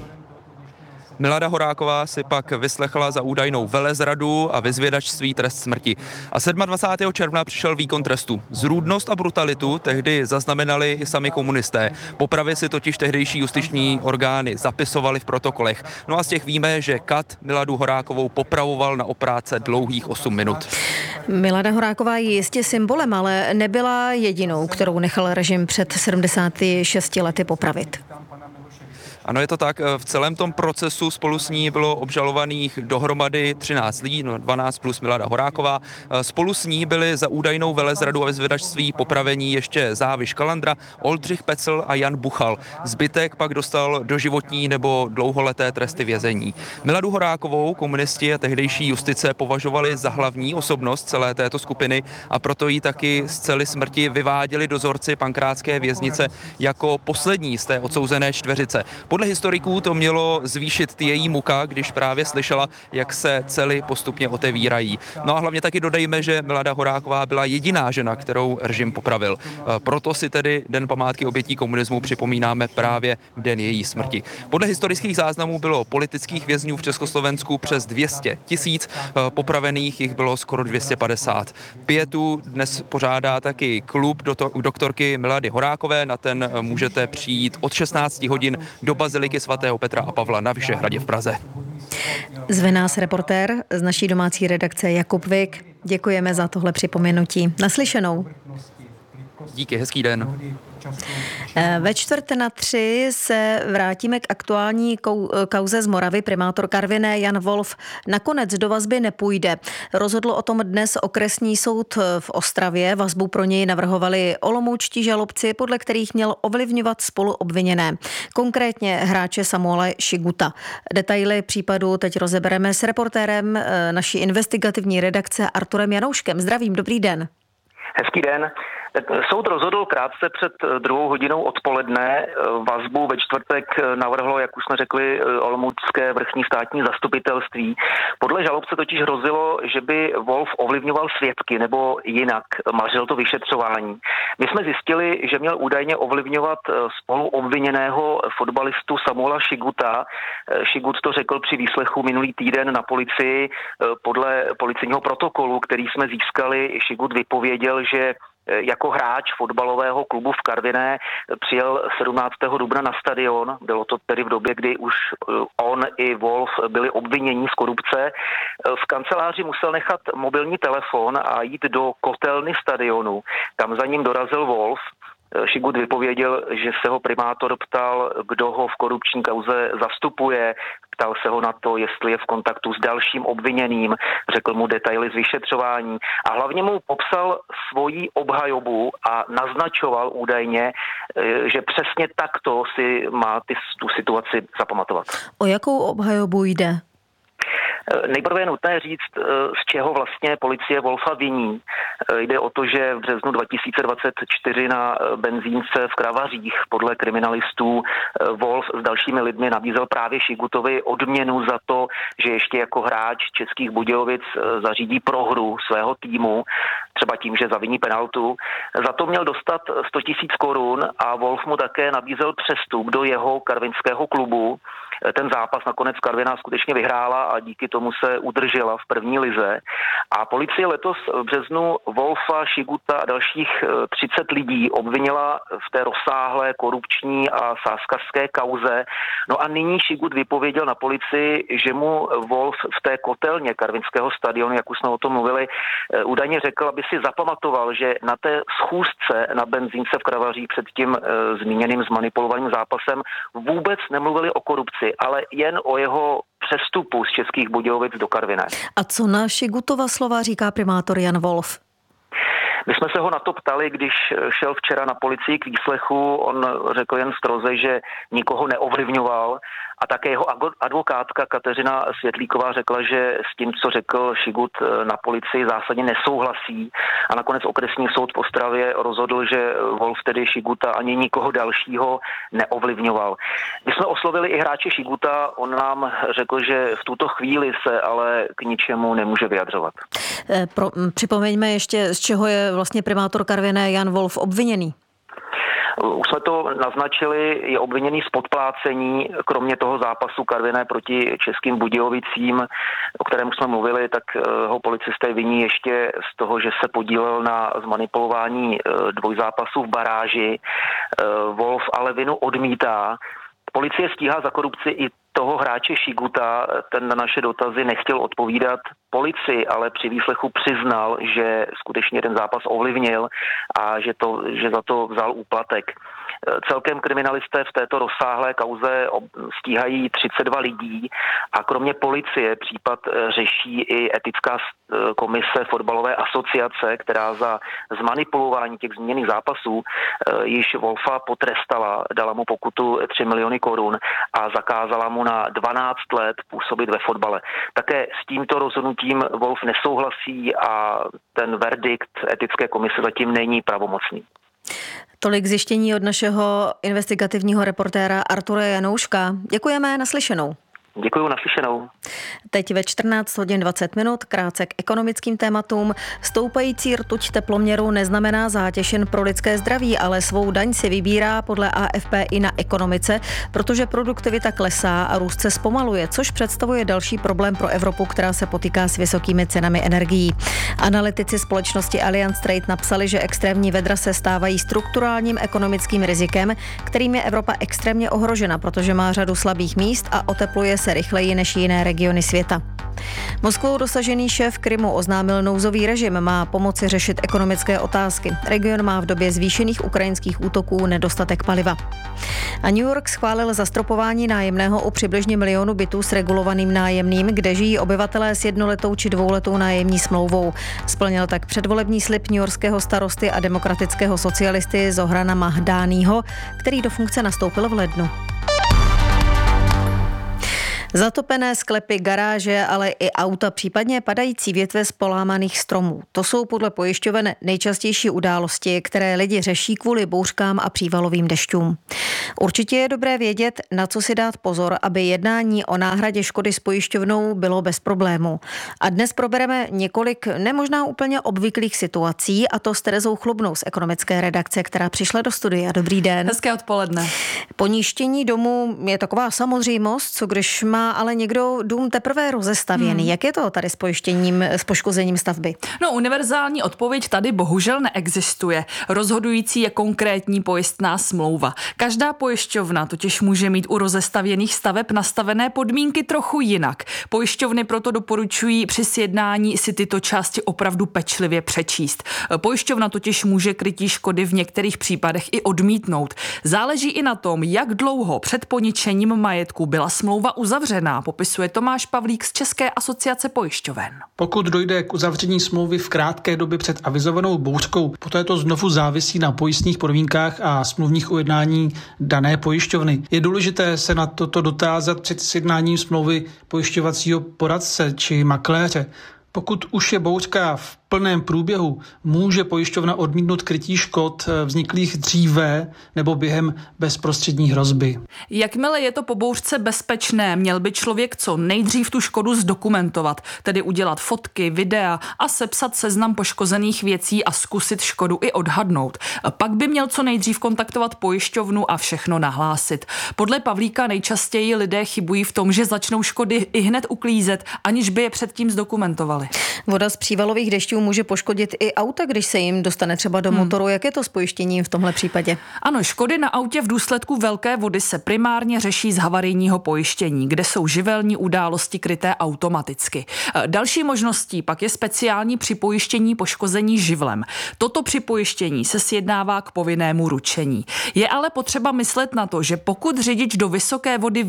Milada Horáková si pak vyslechla za údajnou velezradu a vyzvědačství trest smrti. A 27. června přišel výkon trestu. Zrůdnost a brutalitu tehdy zaznamenali i sami komunisté. Popravy si totiž tehdejší justiční orgány zapisovali v protokolech. No a z těch víme, že kat Miladu Horákovou popravoval na opráce dlouhých 8 minut. Milada Horáková je jistě symbolem, ale nebyla jedinou, kterou nechal režim před 76 lety popravit. Ano, je to tak. V celém tom procesu spolu s ní bylo obžalovaných dohromady 13 lidí, 12 plus Milada Horáková. Spolu s ní byli za údajnou velezradu a vyzvědačství popravení ještě Záviš Kalandra, Oldřich Pecl a Jan Buchal. Zbytek pak dostal doživotní nebo dlouholeté tresty vězení. Miladu Horákovou komunisti a tehdejší justice považovali za hlavní osobnost celé této skupiny a proto ji taky z cely smrti vyváděli dozorci pankrátské věznice jako poslední z té odsouzené čtveřice. Podle historiků to mělo zvýšit její muka, když právě slyšela, jak se cely postupně otevírají. No a hlavně taky dodejme, že Milada Horáková byla jediná žena, kterou režim popravil. Proto si tedy Den památky obětí komunismu připomínáme právě v den její smrti. Podle historických záznamů bylo politických vězňů v Československu přes 200 000, popravených jich bylo skoro 250. Pietu dnes pořádá taky klub doktorky Milady Horákové, na ten můžete přijít od 16 hodin do baziliky svatého Petra a Pavla na Vyšehradě v Praze. Zve nás reportér z naší domácí redakce Jakub Vik. Děkujeme za tohle připomenutí. Naslyšenou. Díky, hezký den. Ve 2:45 se vrátíme k aktuální kauze z Moravy. Primátor Karviné Jan Wolf nakonec do vazby nepůjde. Rozhodl o tom dnes okresní soud v Ostravě. Vazbu pro něj navrhovali olomoučtí žalobci, podle kterých měl ovlivňovat spoluobviněné. Konkrétně hráče Samuela Šiguta. Detaily případu teď rozebereme s reportérem naší investigativní redakce Arturem Janouškem. Zdravím, dobrý den. Hezký den. Soud rozhodl krátce před 2:00 odpoledne. Vazbu ve čtvrtek navrhlo, jak už jsme řekli, olomoucké vrchní státní zastupitelství. Podle žalobce totiž hrozilo, že by Wolf ovlivňoval svědky nebo jinak mařil to vyšetřování. My jsme zjistili, že měl údajně ovlivňovat spoluobviněného fotbalistu Samuela Šiguta. Šigut to řekl při výslechu minulý týden na policii. Podle policejního protokolu, který jsme získali, Šigut vypověděl, že jako hráč fotbalového klubu v Karviné přijel 17. dubna na stadion. Bylo to tedy v době, kdy už on i Wolf byli obviněni z korupce. V kanceláři musel nechat mobilní telefon a jít do kotelny stadionu. Tam za ním dorazil Wolf. Šigut vypověděl, že se ho primátor ptal, kdo ho v korupční kauze zastupuje. Ptal se ho na to, jestli je v kontaktu s dalším obviněným. Řekl mu detaily z vyšetřování a hlavně mu popsal svoji obhajobu a naznačoval údajně, že přesně takto si má tu situaci zapamatovat. O jakou obhajobu jde? Nejprve je nutné říct, z čeho vlastně policie Wolfa viní. Jde o to, že v březnu 2024 na benzínce v Kravařích podle kriminalistů Wolf s dalšími lidmi nabízel právě Šigutovi odměnu za to, že ještě jako hráč Českých Budějovic zařídí prohru svého týmu, třeba tím, že zaviní penaltu. Za to měl dostat 100 000 korun a Wolf mu také nabízel přestup do jeho karvinského klubu. Ten zápas nakonec Karviná skutečně vyhrála a díky tomu se udržela v první lize. A policie letos v březnu Wolfa, Šiguta a dalších 30 lidí obvinila v té rozsáhlé korupční a sázkařské kauze. No a nyní Šigut vypověděl na policii, že mu Wolf v té kotelně karvinského stadionu, jak už jsme o tom mluvili, údajně řekl, aby si zapamatoval, že na té schůzce na benzínce v Kravařích před tím zmíněným zmanipulovaným zápasem vůbec nemluvili o korupci, ale jen o jeho přestupu z Českých Budějovic do Karviné. A co na Šigutova slova říká primátor Jan Wolf? My jsme se ho na to ptali, když šel včera na policii k výslechu. On řekl jen stroze, že nikoho neovlivňoval. A také jeho advokátka Kateřina Světlíková řekla, že s tím, co řekl Šigut na policii, zásadně nesouhlasí. A nakonec okresní soud v Ostravě rozhodl, že Wolf tedy Šiguta ani nikoho dalšího neovlivňoval. My jsme oslovili i hráče Šiguta. On nám řekl, že v tuto chvíli se ale k ničemu nemůže vyjadřovat. Připomeňme ještě, z čeho je vlastně primátor Karviné Jan Wolf obviněný. Už jsme to naznačili, je obviněný z podplácení, kromě toho zápasu Karviné proti Českým Budějovicím, o kterém jsme mluvili, tak ho policisté viní ještě z toho, že se podílel na zmanipulování dvojzápasů v baráži. Wolf ale vinu odmítá. Policie stíhá za korupci i toho hráče Šiguta, ten na naše dotazy nechtěl odpovídat policii, ale při výslechu přiznal, že skutečně ten zápas ovlivnil a že za to vzal úplatek. Celkem kriminalisté v této rozsáhlé kauze stíhají 32 lidí a kromě policie případ řeší i etická komise fotbalové asociace, která za zmanipulování těch zmíněných zápasů již Wolfa potrestala, dala mu pokutu 3 miliony korun a zakázala mu na 12 let působit ve fotbale. Také s tímto rozhodnutím Wolf nesouhlasí a ten verdikt etické komise zatím není pravomocný. Tolik zjištění od našeho investigativního reportéra Artura Janouška. Děkujeme, naslyšenou. Děkuju, naslyšenou. Teď ve 14 hodin 20 minut krátce k ekonomickým tématům. Stoupající rtuť teploměru neznamená zátěž jen pro lidské zdraví, ale svou daň si vybírá podle AFP i na ekonomice, protože produktivita klesá a růst se zpomaluje, což představuje další problém pro Evropu, která se potýká s vysokými cenami energií. Analytici společnosti Allianz Trade napsali, že extrémní vedra se stávají strukturálním ekonomickým rizikem, kterým je Evropa extrémně ohrožena, protože má řadu slabých míst a otepluje se rychleji než jiné regiony světa. Moskvou dosažený šéf Krymu oznámil nouzový režim, má pomoci řešit ekonomické otázky. Region má v době zvýšených ukrajinských útoků nedostatek paliva. A New York schválil zastropování nájemného u přibližně 1 milionu bytů s regulovaným nájemným, kde žijí obyvatelé s 1letou či 2letou nájemní smlouvou. Splnil tak předvolební slib newyorského starosty a demokratického socialisty Zohrana Mahdáního, který do funkce nastoupil v lednu. Zatopené sklepy, garáže, ale i auta, případně padající větve z polámaných stromů. To jsou podle pojišťoven nejčastější události, které lidi řeší kvůli bouřkám a přívalovým dešťům. Určitě je dobré vědět, na co si dát pozor, aby jednání o náhradě škody s pojišťovnou bylo bez problémů. A dnes probereme několik nemožná úplně obvyklých situací, a to s Terezou Chlubnou z ekonomické redakce, která přišla do studia. Dobrý den. Hezké odpoledne. Poníštění domu je taková samozřejmost, co když má ale někdo dům teprve rozestavěný. Jak je to tady s pojištěním, s poškozením stavby? No, univerzální odpověď tady bohužel neexistuje. Rozhodující je konkrétní pojistná smlouva. Každá pojišťovna totiž může mít u rozestavěných staveb nastavené podmínky trochu jinak. Pojišťovny proto doporučují při sjednání si tyto části opravdu pečlivě přečíst. Pojišťovna totiž může krytí škody v některých případech i odmítnout. Záleží i na tom, jak dlouho před poničením majetku byla smlouva uzavřena, popisuje Tomáš Pavlík z České asociace pojišťoven. Pokud dojde k uzavření smlouvy v krátké době před avizovanou bouřkou, poté to znovu závisí na pojistných podmínkách a smluvních ujednání dané pojišťovny. Je důležité se na toto dotázat před sjednáním smlouvy pojišťovacího poradce či makléře. Pokud už je bouřka v plném průběhu, může pojišťovna odmítnout krytí škod vzniklých dříve nebo během bezprostřední hrozby. Jakmile je to po bouřce bezpečné, měl by člověk co nejdřív tu škodu zdokumentovat, tedy udělat fotky, videa a sepsat seznam poškozených věcí a zkusit škodu i odhadnout. Pak by měl co nejdřív kontaktovat pojišťovnu a všechno nahlásit. Podle Pavlíka nejčastěji lidé chybují v tom, že začnou škody i hned uklízet, aniž by je předtím zdokumentovali. Voda z přívalových dešťů může poškodit i auta, když se jim dostane třeba do motoru. Jak je to s pojištěním v tomhle případě? Ano, škody na autě v důsledku velké vody se primárně řeší z havarijního pojištění, kde jsou živelní události kryté automaticky. Další možností pak je speciální připojištění poškození živlem. Toto připojištění se sjednává k povinnému ručení. Je ale potřeba myslet na to, že pokud řidič do vysoké vody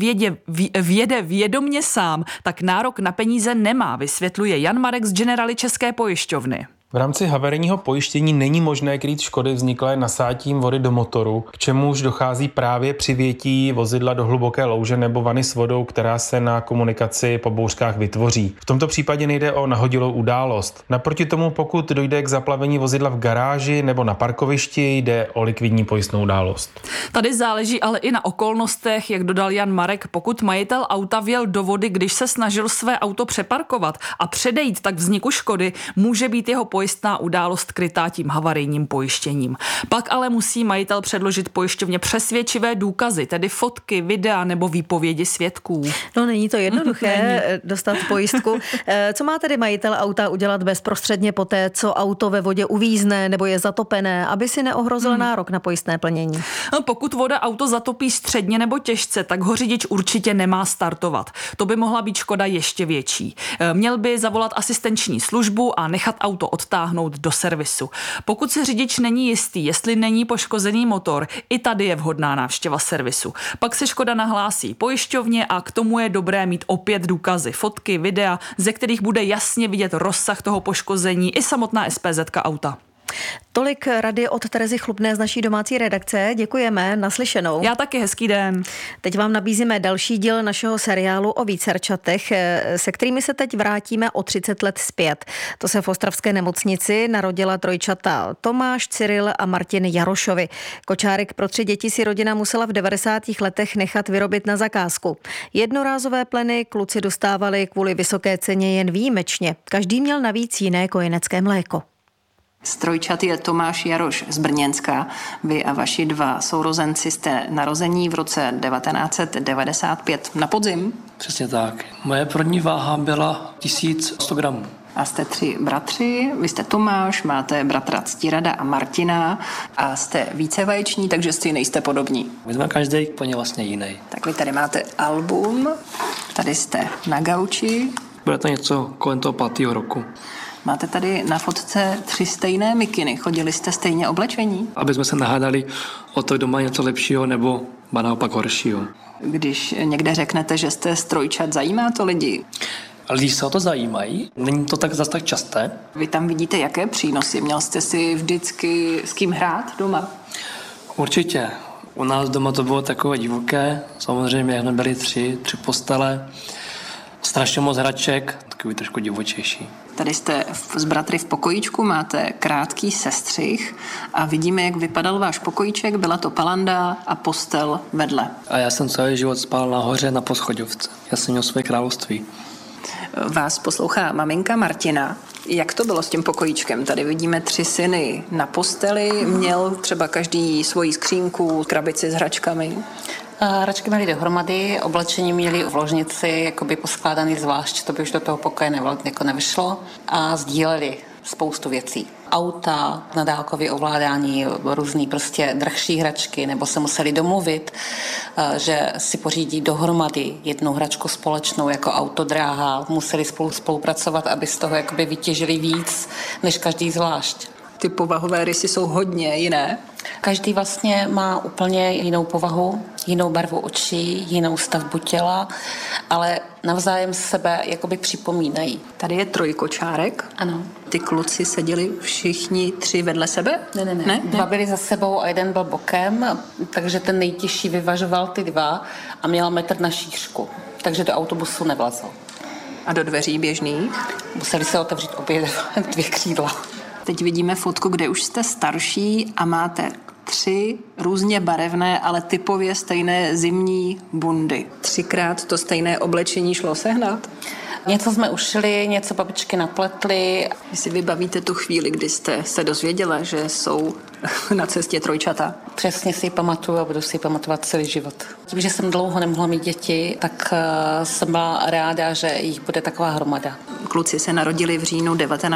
vjede vědomně sám, tak nárok na peníze nemá, vysvětluje Jan Marek z Generali České pojišťovny. V rámci havarijního pojištění není možné krýt škody vzniklé nasátím vody do motoru, k čemuž dochází právě při vjetí vozidla do hluboké louže nebo vany s vodou, která se na komunikaci po bouřkách vytvoří. V tomto případě nejde o nahodilou událost. Naproti tomu, pokud dojde k zaplavení vozidla v garáži nebo na parkovišti, jde o likvidní pojistnou událost. Tady záleží ale i na okolnostech, jak dodal Jan Marek. Pokud majitel auta vjel do vody, když se snažil své auto přeparkovat a předejít tak vzniku škody, může být jeho pojistná událost krytá tím havarijním pojištěním. Pak ale musí majitel předložit pojišťovně přesvědčivé důkazy, tedy fotky, videa nebo výpovědi svědků. No, není to jednoduché dostat pojistku. Co má tedy majitel auta udělat bezprostředně poté, co auto ve vodě uvízne nebo je zatopené, aby si neohrozil nárok na pojistné plnění? Pokud voda auto zatopí středně nebo těžce, tak ho řidič určitě nemá startovat. To by mohla být škoda ještě větší. Měl by zavolat asistenční službu a nechat auto odtáhnout do servisu. Pokud se řidič není jistý, jestli není poškozený motor, i tady je vhodná návštěva servisu. Pak se škoda nahlásí pojišťovně a k tomu je dobré mít opět důkazy, fotky, videa, ze kterých bude jasně vidět rozsah toho poškození i samotná SPZ auta. Tolik rady od Terezy Chlubné z naší domácí redakce. Děkujeme, naslyšenou. Já taky, hezký den. Teď vám nabízíme další díl našeho seriálu o vícerčatech, se kterými se teď vrátíme o 30 let zpět. To se v ostravské nemocnici narodila trojčata Tomáš, Cyril a Martin Jarošovi. Kočárek pro 3 děti si rodina musela v 90. letech nechat vyrobit na zakázku. Jednorázové pleny kluci dostávali kvůli vysoké ceně jen výjimečně. Každý měl navíc jiné kojenecké mléko. Z trojčat je Tomáš Jaroš z Brněnska. Vy a vaši 2 sourozenci jste narození v roce 1995 na podzim. Přesně tak. Moje první váha byla 1100 gramů. A jste 3 bratři, vy jste Tomáš, máte bratra Ctirada a Martina a jste více vaječní, takže si nejste podobní. My jsme každý úplně vlastně jiný. Tak vy tady máte album, tady jste na gauči. Bude to něco kolem toho 5. roku. Máte tady na fotce 3 stejné mikiny. Chodili jste stejně oblečení? Aby jsme se nahádali o to, kdo má něco lepšího nebo má naopak horšího. Když někde řeknete, že jste z trojčat, zajímá to lidi? Lidi se o to zajímají. Není to tak zase tak časté. Vy tam vidíte, jaké přínosy? Měl jste si vždycky s kým hrát doma? Určitě. U nás doma to bylo takové divoké. Samozřejmě, jak jsme byli 3 postele. Strašně moc hraček, takový trošku divočejší. Tady jste s bratry v pokojíčku, máte krátký sestřih a vidíme, jak vypadal váš pokojíček. Byla to palanda a postel vedle. A já jsem celý život spal nahoře na poschodovce. Já jsem měl své království. Vás poslouchá maminka Martina. Jak to bylo s tím pokojíčkem? Tady vidíme 3 syny na posteli. Měl třeba každý svoji skřínku, krabici s hračkami? Hračky měly dohromady, oblečení měli v ložnici jakoby poskládaný zvlášť, to by už do toho pokoje jako nevyšlo a sdíleli spoustu věcí. Auta, nadálkové ovládání, různý prostě drahší hračky, nebo se museli domluvit, že si pořídí dohromady jednu hračku společnou jako autodráha, museli spolupracovat, aby z toho jakoby vytěžili víc, než každý zvlášť. Ty povahové rysy jsou hodně jiné. Každý vlastně má úplně jinou povahu, jinou barvu očí, jinou stavbu těla, ale navzájem sebe jakoby připomínají. Tady je trojkočárek. Ano. Ty kluci seděli všichni 3 vedle sebe? Ne. 2 byli za sebou a 1 byl bokem, takže ten nejtěžší vyvažoval ty 2 a měl 1 metr na šířku, takže do autobusu nevlezl. A do dveří běžných? Museli se otevřít obě 2 křídla. Teď vidíme fotku, kde už jste starší a máte 3 různě barevné, ale typově stejné zimní bundy. 3krát to stejné oblečení šlo sehnat? Něco jsme ušili, něco babičky napletly. Vy si vybavíte tu chvíli, kdy jste se dozvěděla, že jsou na cestě trojčata? Přesně si ji pamatuju a budu si ji pamatovat celý život. Tím, že jsem dlouho nemohla mít děti, tak jsem byla ráda, že jich bude taková hromada. Kluci se narodili v říjnu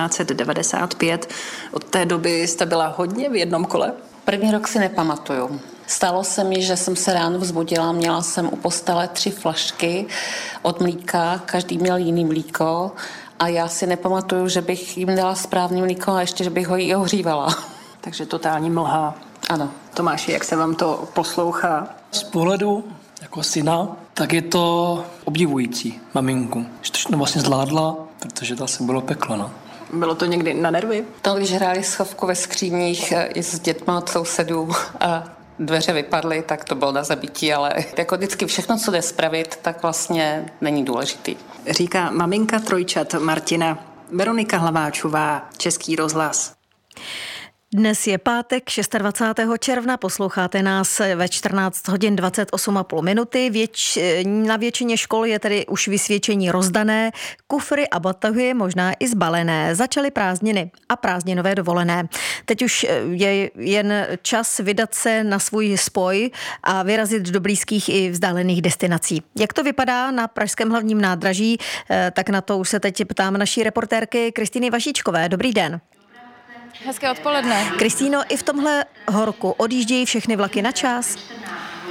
1995. Od té doby jste byla hodně v jednom kole? První rok si nepamatuju. Stalo se mi, že jsem se ráno vzbudila, měla jsem u postele 3 flašky od mlíka, každý měl jiný mlíko a já si nepamatuju, že bych jim dala správný mlíko a ještě, že bych ho i ohřívala. Takže totální mlha. Ano. Tomáši, jak se vám to poslouchá? Z pohledu jako syna, tak je to obdivující maminku, že to vlastně zvládla, protože to asi bylo peklo, no. Bylo to někdy na nervy? To, když hráli schovku ve skříních i s dětma od sousedů a dveře vypadly, tak to bylo na zabití, ale jako vždycky všechno, co jde spravit, tak vlastně není důležitý. Říká maminka trojčat Martina. Veronika Hlaváčová, Český rozhlas. Dnes je pátek 26. června, posloucháte nás ve 14 hodin 28,5 minuty. Na většině škol je tedy už vysvědčení rozdané, kufry a batohy možná i zbalené. Začaly prázdniny a prázdninové dovolené. Teď už je jen čas vydat se na svůj spoj a vyrazit do blízkých i vzdálených destinací. Jak to vypadá na pražském hlavním nádraží, tak na to už se teď ptám naší reportérky Kristýny Vašíčkové. Dobrý den. Hezké odpoledne. Kristýno, i v tomhle horku odjíždějí všechny vlaky na čas?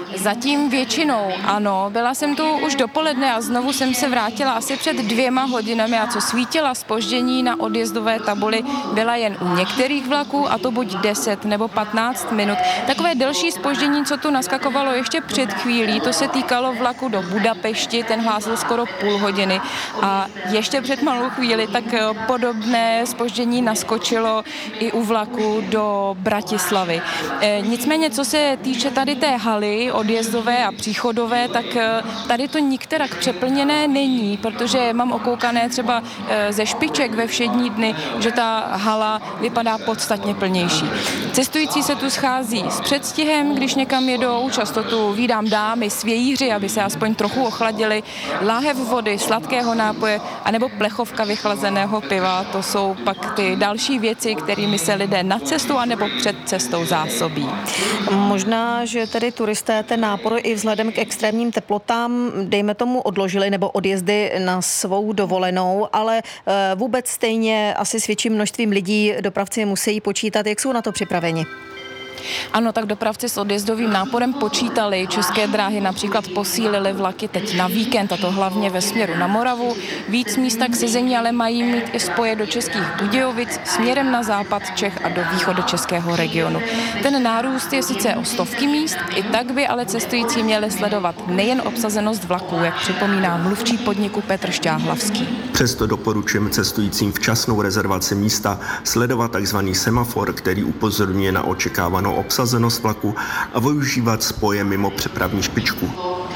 Zatím většinou ano. Byla jsem tu už dopoledne a znovu jsem se vrátila asi před 2 hodinami a co svítila zpoždění na odjezdové tabuli byla jen u některých vlaků a to buď 10 nebo 15 minut. Takové delší zpoždění, co tu naskakovalo ještě před chvílí, to se týkalo vlaku do Budapešti, ten hlásil skoro půl hodiny a ještě před malou chvíli tak podobné zpoždění naskočilo i u vlaku do Bratislavy. Nicméně, co se týče tady té haly odjezdové a příchodové, tak tady to nikterak přeplněné není, protože mám okoukané třeba ze špiček ve všední dny, že ta hala vypadá podstatně plnější. Cestující se tu schází s předstihem, když někam jedou, často tu vídám dámy s vějíři, aby se aspoň trochu ochladili, láhev vody, sladkého nápoje, anebo plechovka vychlazeného piva. To jsou pak ty další věci, kterými se lidé na cestu anebo před cestou zásobí. Možná, že tedy turisté ten nápor i vzhledem k extrémním teplotám, dejme tomu, odložili nebo odjezdy na svou dovolenou, ale vůbec stejně asi s větším množstvím lidí dopravci musí počítat. Jak jsou na to připraveni? Ano, tak dopravci s odjezdovým náporem počítali. České dráhy například posílily vlaky teď na víkend, a to hlavně ve směru na Moravu. Víc místa k sezení ale mají mít i spoje do Českých Budějovic směrem na západ Čech a do východočeského regionu. Ten nárůst je sice o stovky míst, i tak by ale cestující měli sledovat nejen obsazenost vlaků, jak připomíná mluvčí podniku Petr Šťáhlavský. Přesto doporučujeme cestujícím včasnou rezervaci místa, sledovat takzvaný semafor, který upozorňuje na očekávanou obsazenost vlaku a využívat spoje mimo přepravní špičku.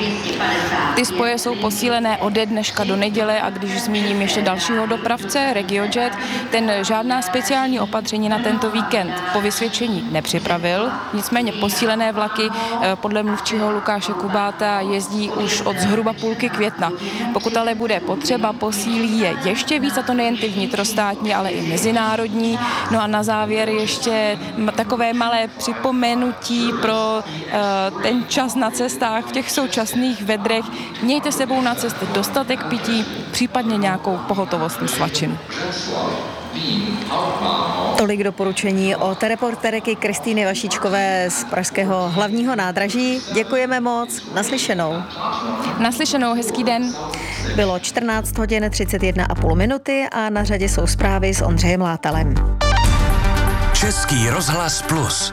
Ty spoje jsou posílené ode dneška do neděle a když zmíním ještě dalšího dopravce, RegioJet, ten žádná speciální opatření na tento víkend po vysvědčení nepřipravil, nicméně posílené vlaky podle mluvčího Lukáše Kubáta jezdí už od zhruba půlky května. Pokud ale bude potřeba, posílí je ještě víc, a to nejen ty vnitrostátní, ale i mezinárodní. No a na závěr ještě takové malé připomenutí pro ten čas na cestách v těch současných vedrech. Mějte sebou na cestě dostatek pití, případně nějakou pohotovostní svačinu. Tolik doporučení od reportérky Kristýny Vašíčkové z pražského hlavního nádraží. Děkujeme moc. Naslyšenou. Naslyšenou, hezký den. Bylo 14 hodin 31,5 minuty a na řadě jsou zprávy s Ondřejem Látalem. Český rozhlas Plus.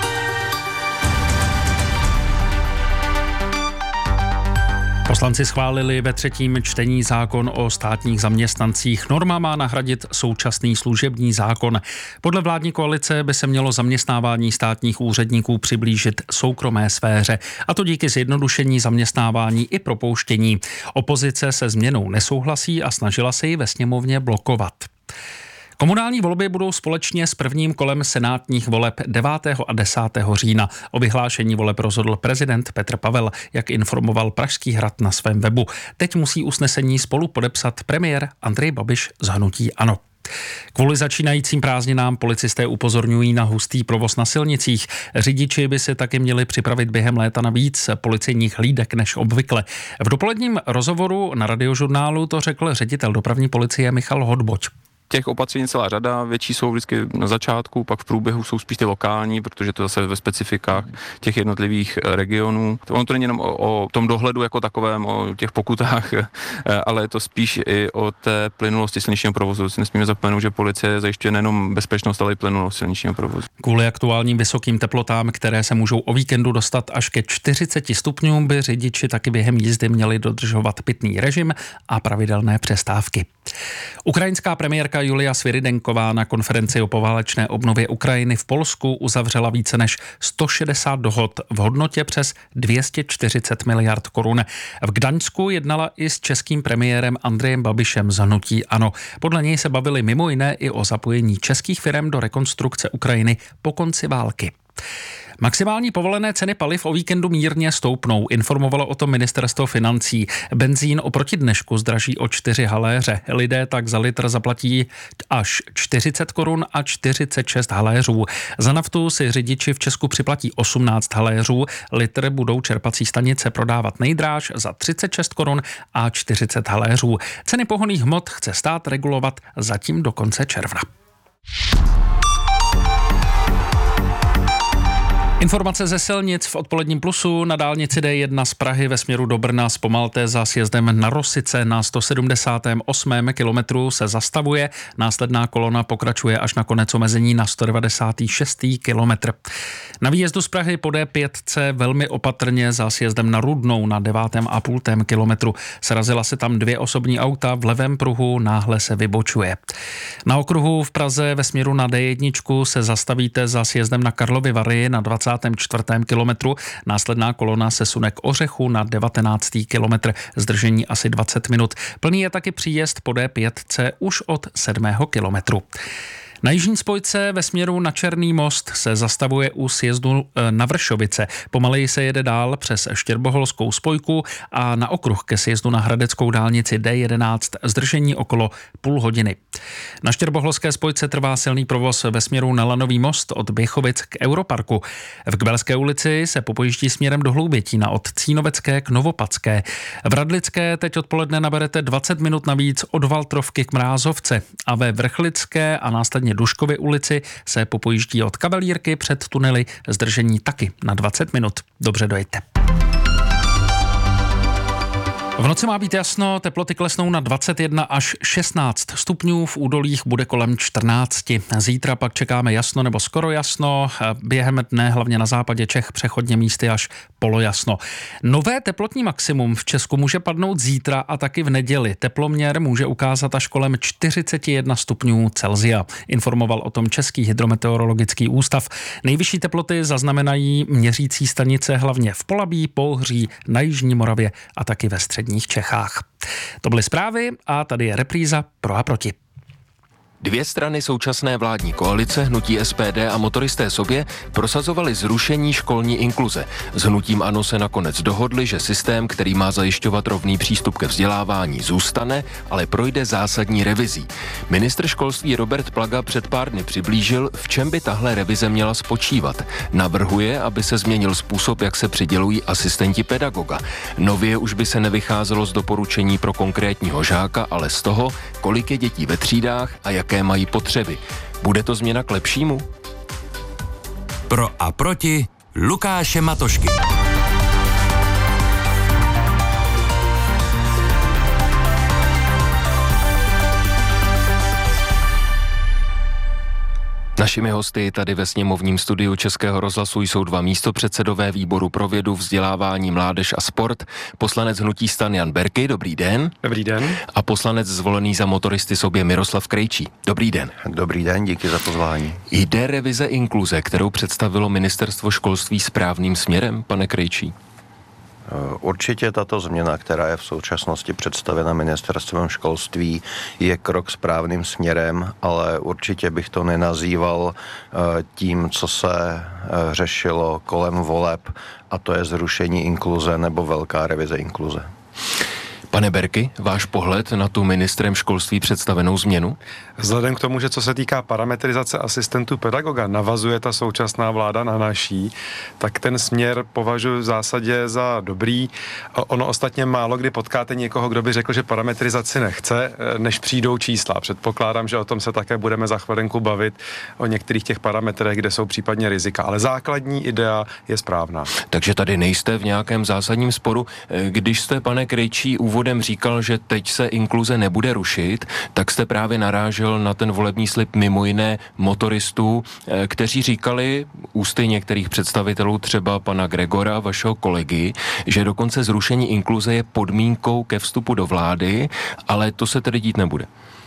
Poslanci schválili ve 3. čtení zákon o státních zaměstnancích. Norma má nahradit současný služební zákon. Podle vládní koalice by se mělo zaměstnávání státních úředníků přiblížit soukromé sféře, a to díky zjednodušení zaměstnávání i propouštění. Opozice se změnou nesouhlasí a snažila se ji ve sněmovně blokovat. Komunální volby budou společně s prvním kolem senátních voleb 9. a 10. října. O vyhlášení voleb rozhodl prezident Petr Pavel, jak informoval Pražský hrad na svém webu. Teď musí usnesení spolu podepsat premiér Andrej Babiš z hnutí ANO. Kvůli začínajícím prázdninám policisté upozorňují na hustý provoz na silnicích. Řidiči by si taky měli připravit během léta na víc policejních hlídek než obvykle. V dopoledním rozhovoru na Radiožurnálu to řekl ředitel dopravní policie Michal Hodboť. Těch opatření celá řada, větší jsou vždycky na začátku, pak v průběhu jsou spíš ty lokální, protože to zase ve specifikách těch jednotlivých regionů. Ono to není jenom o tom dohledu jako takovém, o těch pokutách, ale je to spíš i o té plynulosti silničního provozu. Nesmíme zapomenout, že policie zajišťuje nejenom bezpečnost, ale i plynulost silničního provozu. Kvůli aktuálním vysokým teplotám, které se můžou o víkendu dostat až ke 40 stupňům, by řidiči taky během jízdy měli dodržovat pitný režim a pravidelné přestávky. Ukrajinská premiérka Julia Svyrydenková na konferenci o poválečné obnově Ukrajiny v Polsku uzavřela více než 160 dohod v hodnotě přes 240 miliard korun. V Gdaňsku jednala i s českým premiérem Andrejem Babišem z hnutí ANO. Podle něj se bavili mimo jiné i o zapojení českých firem do rekonstrukce Ukrajiny po konci války. Maximální povolené ceny paliv o víkendu mírně stoupnou, informovalo o tom ministerstvo financí. Benzín oproti dnešku zdraží o 4 haléře. Lidé tak za litr zaplatí až 40 korun a 46 haléřů. Za naftu si řidiči v Česku připlatí 18 haléřů. Litr budou čerpací stanice prodávat nejdráž za 36 korun a 40 haléřů. Ceny pohonných hmot chce stát regulovat zatím do konce června. Informace ze silnic v odpoledním plusu. Na dálnici D1 z Prahy ve směru do Brna zpomalte za sjezdem na Rosice na 178. kilometru se zastavuje. Následná kolona pokračuje až na konec omezení na 196. kilometr. Na výjezdu z Prahy po D5 velmi opatrně za sjezdem na Rudnou na 9,5 kilometru. Srazila se tam 2 osobní auta, v levém pruhu náhle se vybočuje. Na okruhu v Praze ve směru na D1 se zastavíte za sjezdem na Karlovy Vary na 24. kilometru. Následná kolona se sune k Ořechu na 19. kilometr. Zdržení asi 20 minut. Plný je taky příjezd po D5 už od 7. kilometru. Na jižní spojce ve směru na Černý most se zastavuje u sjezdu na Vršovice. Pomaleji se jede dál přes Štěrboholskou spojku a na okruh ke sjezdu na hradeckou dálnici D11 zdržení okolo půl hodiny. Na Štěrboholské spojce trvá silný provoz ve směru na Lanový most od Běchovic k Europarku. V Kbelské ulici se popojíždí směrem do Hloubětína od Cínovecké k Novopadské. V Radlické teď odpoledne naberete 20 minut navíc od Valtrovky k Mrázovce a ve Vrchlické a následně Duškovy ulici se popojíždí od Kavalírky před tunely zdržení taky na 20 minut. Dobře dojďte. V noci má být jasno, teploty klesnou na 21 až 16 stupňů, v údolích bude kolem 14. Zítra pak čekáme jasno nebo skoro jasno, během dne hlavně na západě Čech přechodně místy až polojasno. Nové teplotní maximum v Česku může padnout zítra a taky v neděli. Teploměr může ukázat až kolem 41 stupňů Celsia. Informoval o tom Český hydrometeorologický ústav. Nejvyšší teploty zaznamenají měřící stanice hlavně v Polabí, Pohří, na jižní Moravě a taky ve středních Čechách. To byly zprávy a tady je repríza Pro a proti. Dvě strany současné vládní koalice, hnutí SPD a Motoristé sobě, prosazovali zrušení školní inkluze. S hnutím ANO se nakonec dohodli, že systém, který má zajišťovat rovný přístup ke vzdělávání, zůstane, ale projde zásadní revizí. Ministr školství Robert Plaga před pár dny přiblížil, v čem by tahle revize měla spočívat. Navrhuje, aby se změnil způsob, jak se přidělují asistenti pedagoga. Nově už by se nevycházelo z doporučení pro konkrétního žáka, ale z toho, kolik je dětí ve třídách a jaké mají potřeby. Bude to změna k lepšímu? Pro a proti Lukáše Matošky. Našimi hosty tady ve sněmovním studiu Českého rozhlasu jsou dva místopředsedové výboru pro vědu, vzdělávání, mládež a sport, poslanec hnutí STAN Jan Berki, dobrý den. Dobrý den. A poslanec zvolený za Motoristy sobě Miroslav Krejčí. Dobrý den. Dobrý den, díky za pozvání. Jde revize inkluze, kterou představilo Ministerstvo školství, správným směrem, pane Krejčí? Určitě tato změna, která je v současnosti představena Ministerstvem školství, je krok správným směrem, ale určitě bych to nenazýval tím, co se řešilo kolem voleb, a to je zrušení inkluze nebo velká revize inkluze. Pane Berky, váš pohled na tu ministrem školství představenou změnu? Vzhledem k tomu, že co se týká parametrizace asistentů pedagoga, navazuje ta současná vláda na naší, tak ten směr považuji v zásadě za dobrý. Ono ostatně málo kdy potkáte někoho, kdo by řekl, že parametrizaci nechce, než přijdou čísla. Předpokládám, že o tom se také budeme za chvilinku bavit, o některých těch parametrech, kde jsou případně rizika. Ale základní idea je správná. Takže tady nejste v nějakém zásadním sporu. Když jste, pane Krejčí, úvodem říkal, že teď se inkluze nebude rušit, tak jste právě narážel na ten volební slib mimo jiné motoristů, kteří říkali ústy některých představitelů, třeba pana Gregora, vašeho kolegy, že dokonce zrušení inkluze je podmínkou ke vstupu do vlády, ale to se tedy dít nebude.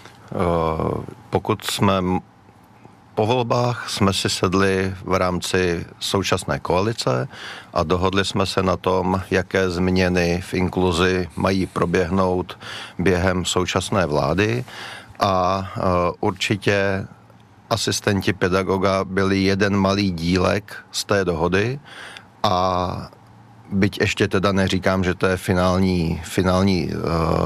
Pokud jsme po volbách jsme si sedli v rámci současné koalice a dohodli jsme se na tom, jaké změny v inkluzi mají proběhnout během současné vlády, a určitě asistenti pedagoga byli jeden malý dílek z té dohody, a byť ještě teda neříkám, že to je finální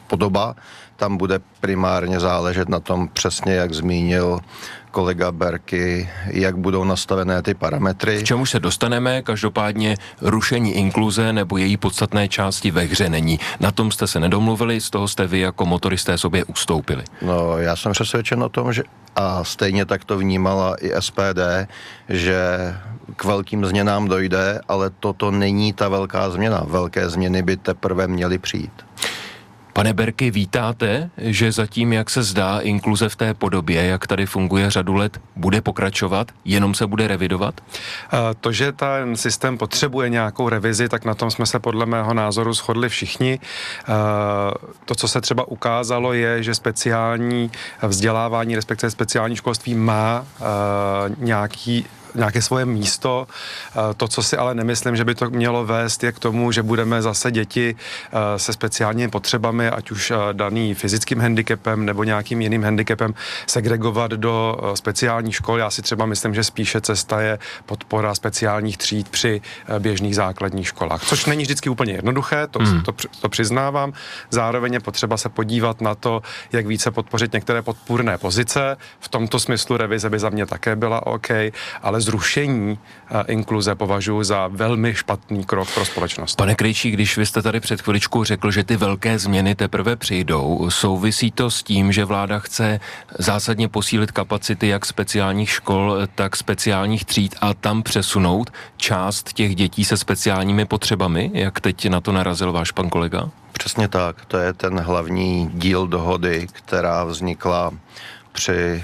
podoba. Tam bude primárně záležet na tom přesně, jak zmínil kolega Berky, jak budou nastavené ty parametry. K čemu se dostaneme, každopádně rušení inkluze nebo její podstatné části ve hře není. Na tom jste se nedomluvili, z toho jste vy jako motoristé sobě ustoupili. No, já jsem přesvědčen o tom, že a stejně tak to vnímala i SPD, že k velkým změnám dojde, ale toto není ta velká změna. Velké změny by teprve měly přijít. Pane Berky, vítáte, že zatím, jak se zdá, inkluze v té podobě, jak tady funguje řadu let, bude pokračovat, jenom se bude revidovat? To, že ten systém potřebuje nějakou revizi, tak na tom jsme se podle mého názoru shodli všichni. To, co se třeba ukázalo, je, že speciální vzdělávání, respektive speciální školství má nějaké svoje místo. To, co si ale nemyslím, že by to mělo vést, je k tomu, že budeme zase děti se speciálními potřebami, ať už daný fyzickým handicapem nebo nějakým jiným handicapem, segregovat do speciálních škol. Já si třeba myslím, že spíše cesta je podpora speciálních tříd při běžných základních školách. Což není vždycky úplně jednoduché, to přiznávám. Zároveň je potřeba se podívat na to, jak více podpořit některé podpůrné pozice. V tomto smyslu revize by za mě také byla OK, ale zrušení inkluze považuji za velmi špatný krok pro společnost. Pane Krejčí, když vy jste tady před chviličkou řekl, že ty velké změny teprve přijdou, souvisí to s tím, že vláda chce zásadně posílit kapacity jak speciálních škol, tak speciálních tříd a tam přesunout část těch dětí se speciálními potřebami, jak teď na to narazil váš pan kolega? Přesně tak, to je ten hlavní díl dohody, která vznikla při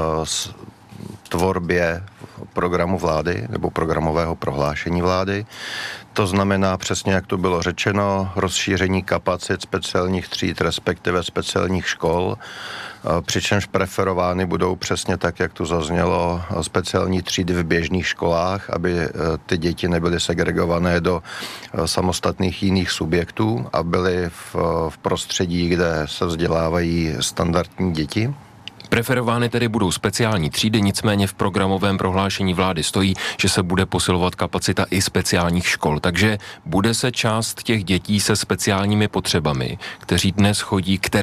tvorbě programu vlády nebo programového prohlášení vlády. To znamená přesně, jak to bylo řečeno, rozšíření kapacit speciálních tříd, respektive speciálních škol, přičemž preferovány budou přesně tak, jak tu zaznělo, speciální třídy v běžných školách, aby ty děti nebyly segregované do samostatných jiných subjektů a byly v prostředí, kde se vzdělávají standardní děti. Preferovány tedy budou speciální třídy, nicméně v programovém prohlášení vlády stojí, že se bude posilovat kapacita i speciálních škol. Takže bude se část těch dětí se speciálními potřebami, kteří dnes chodí,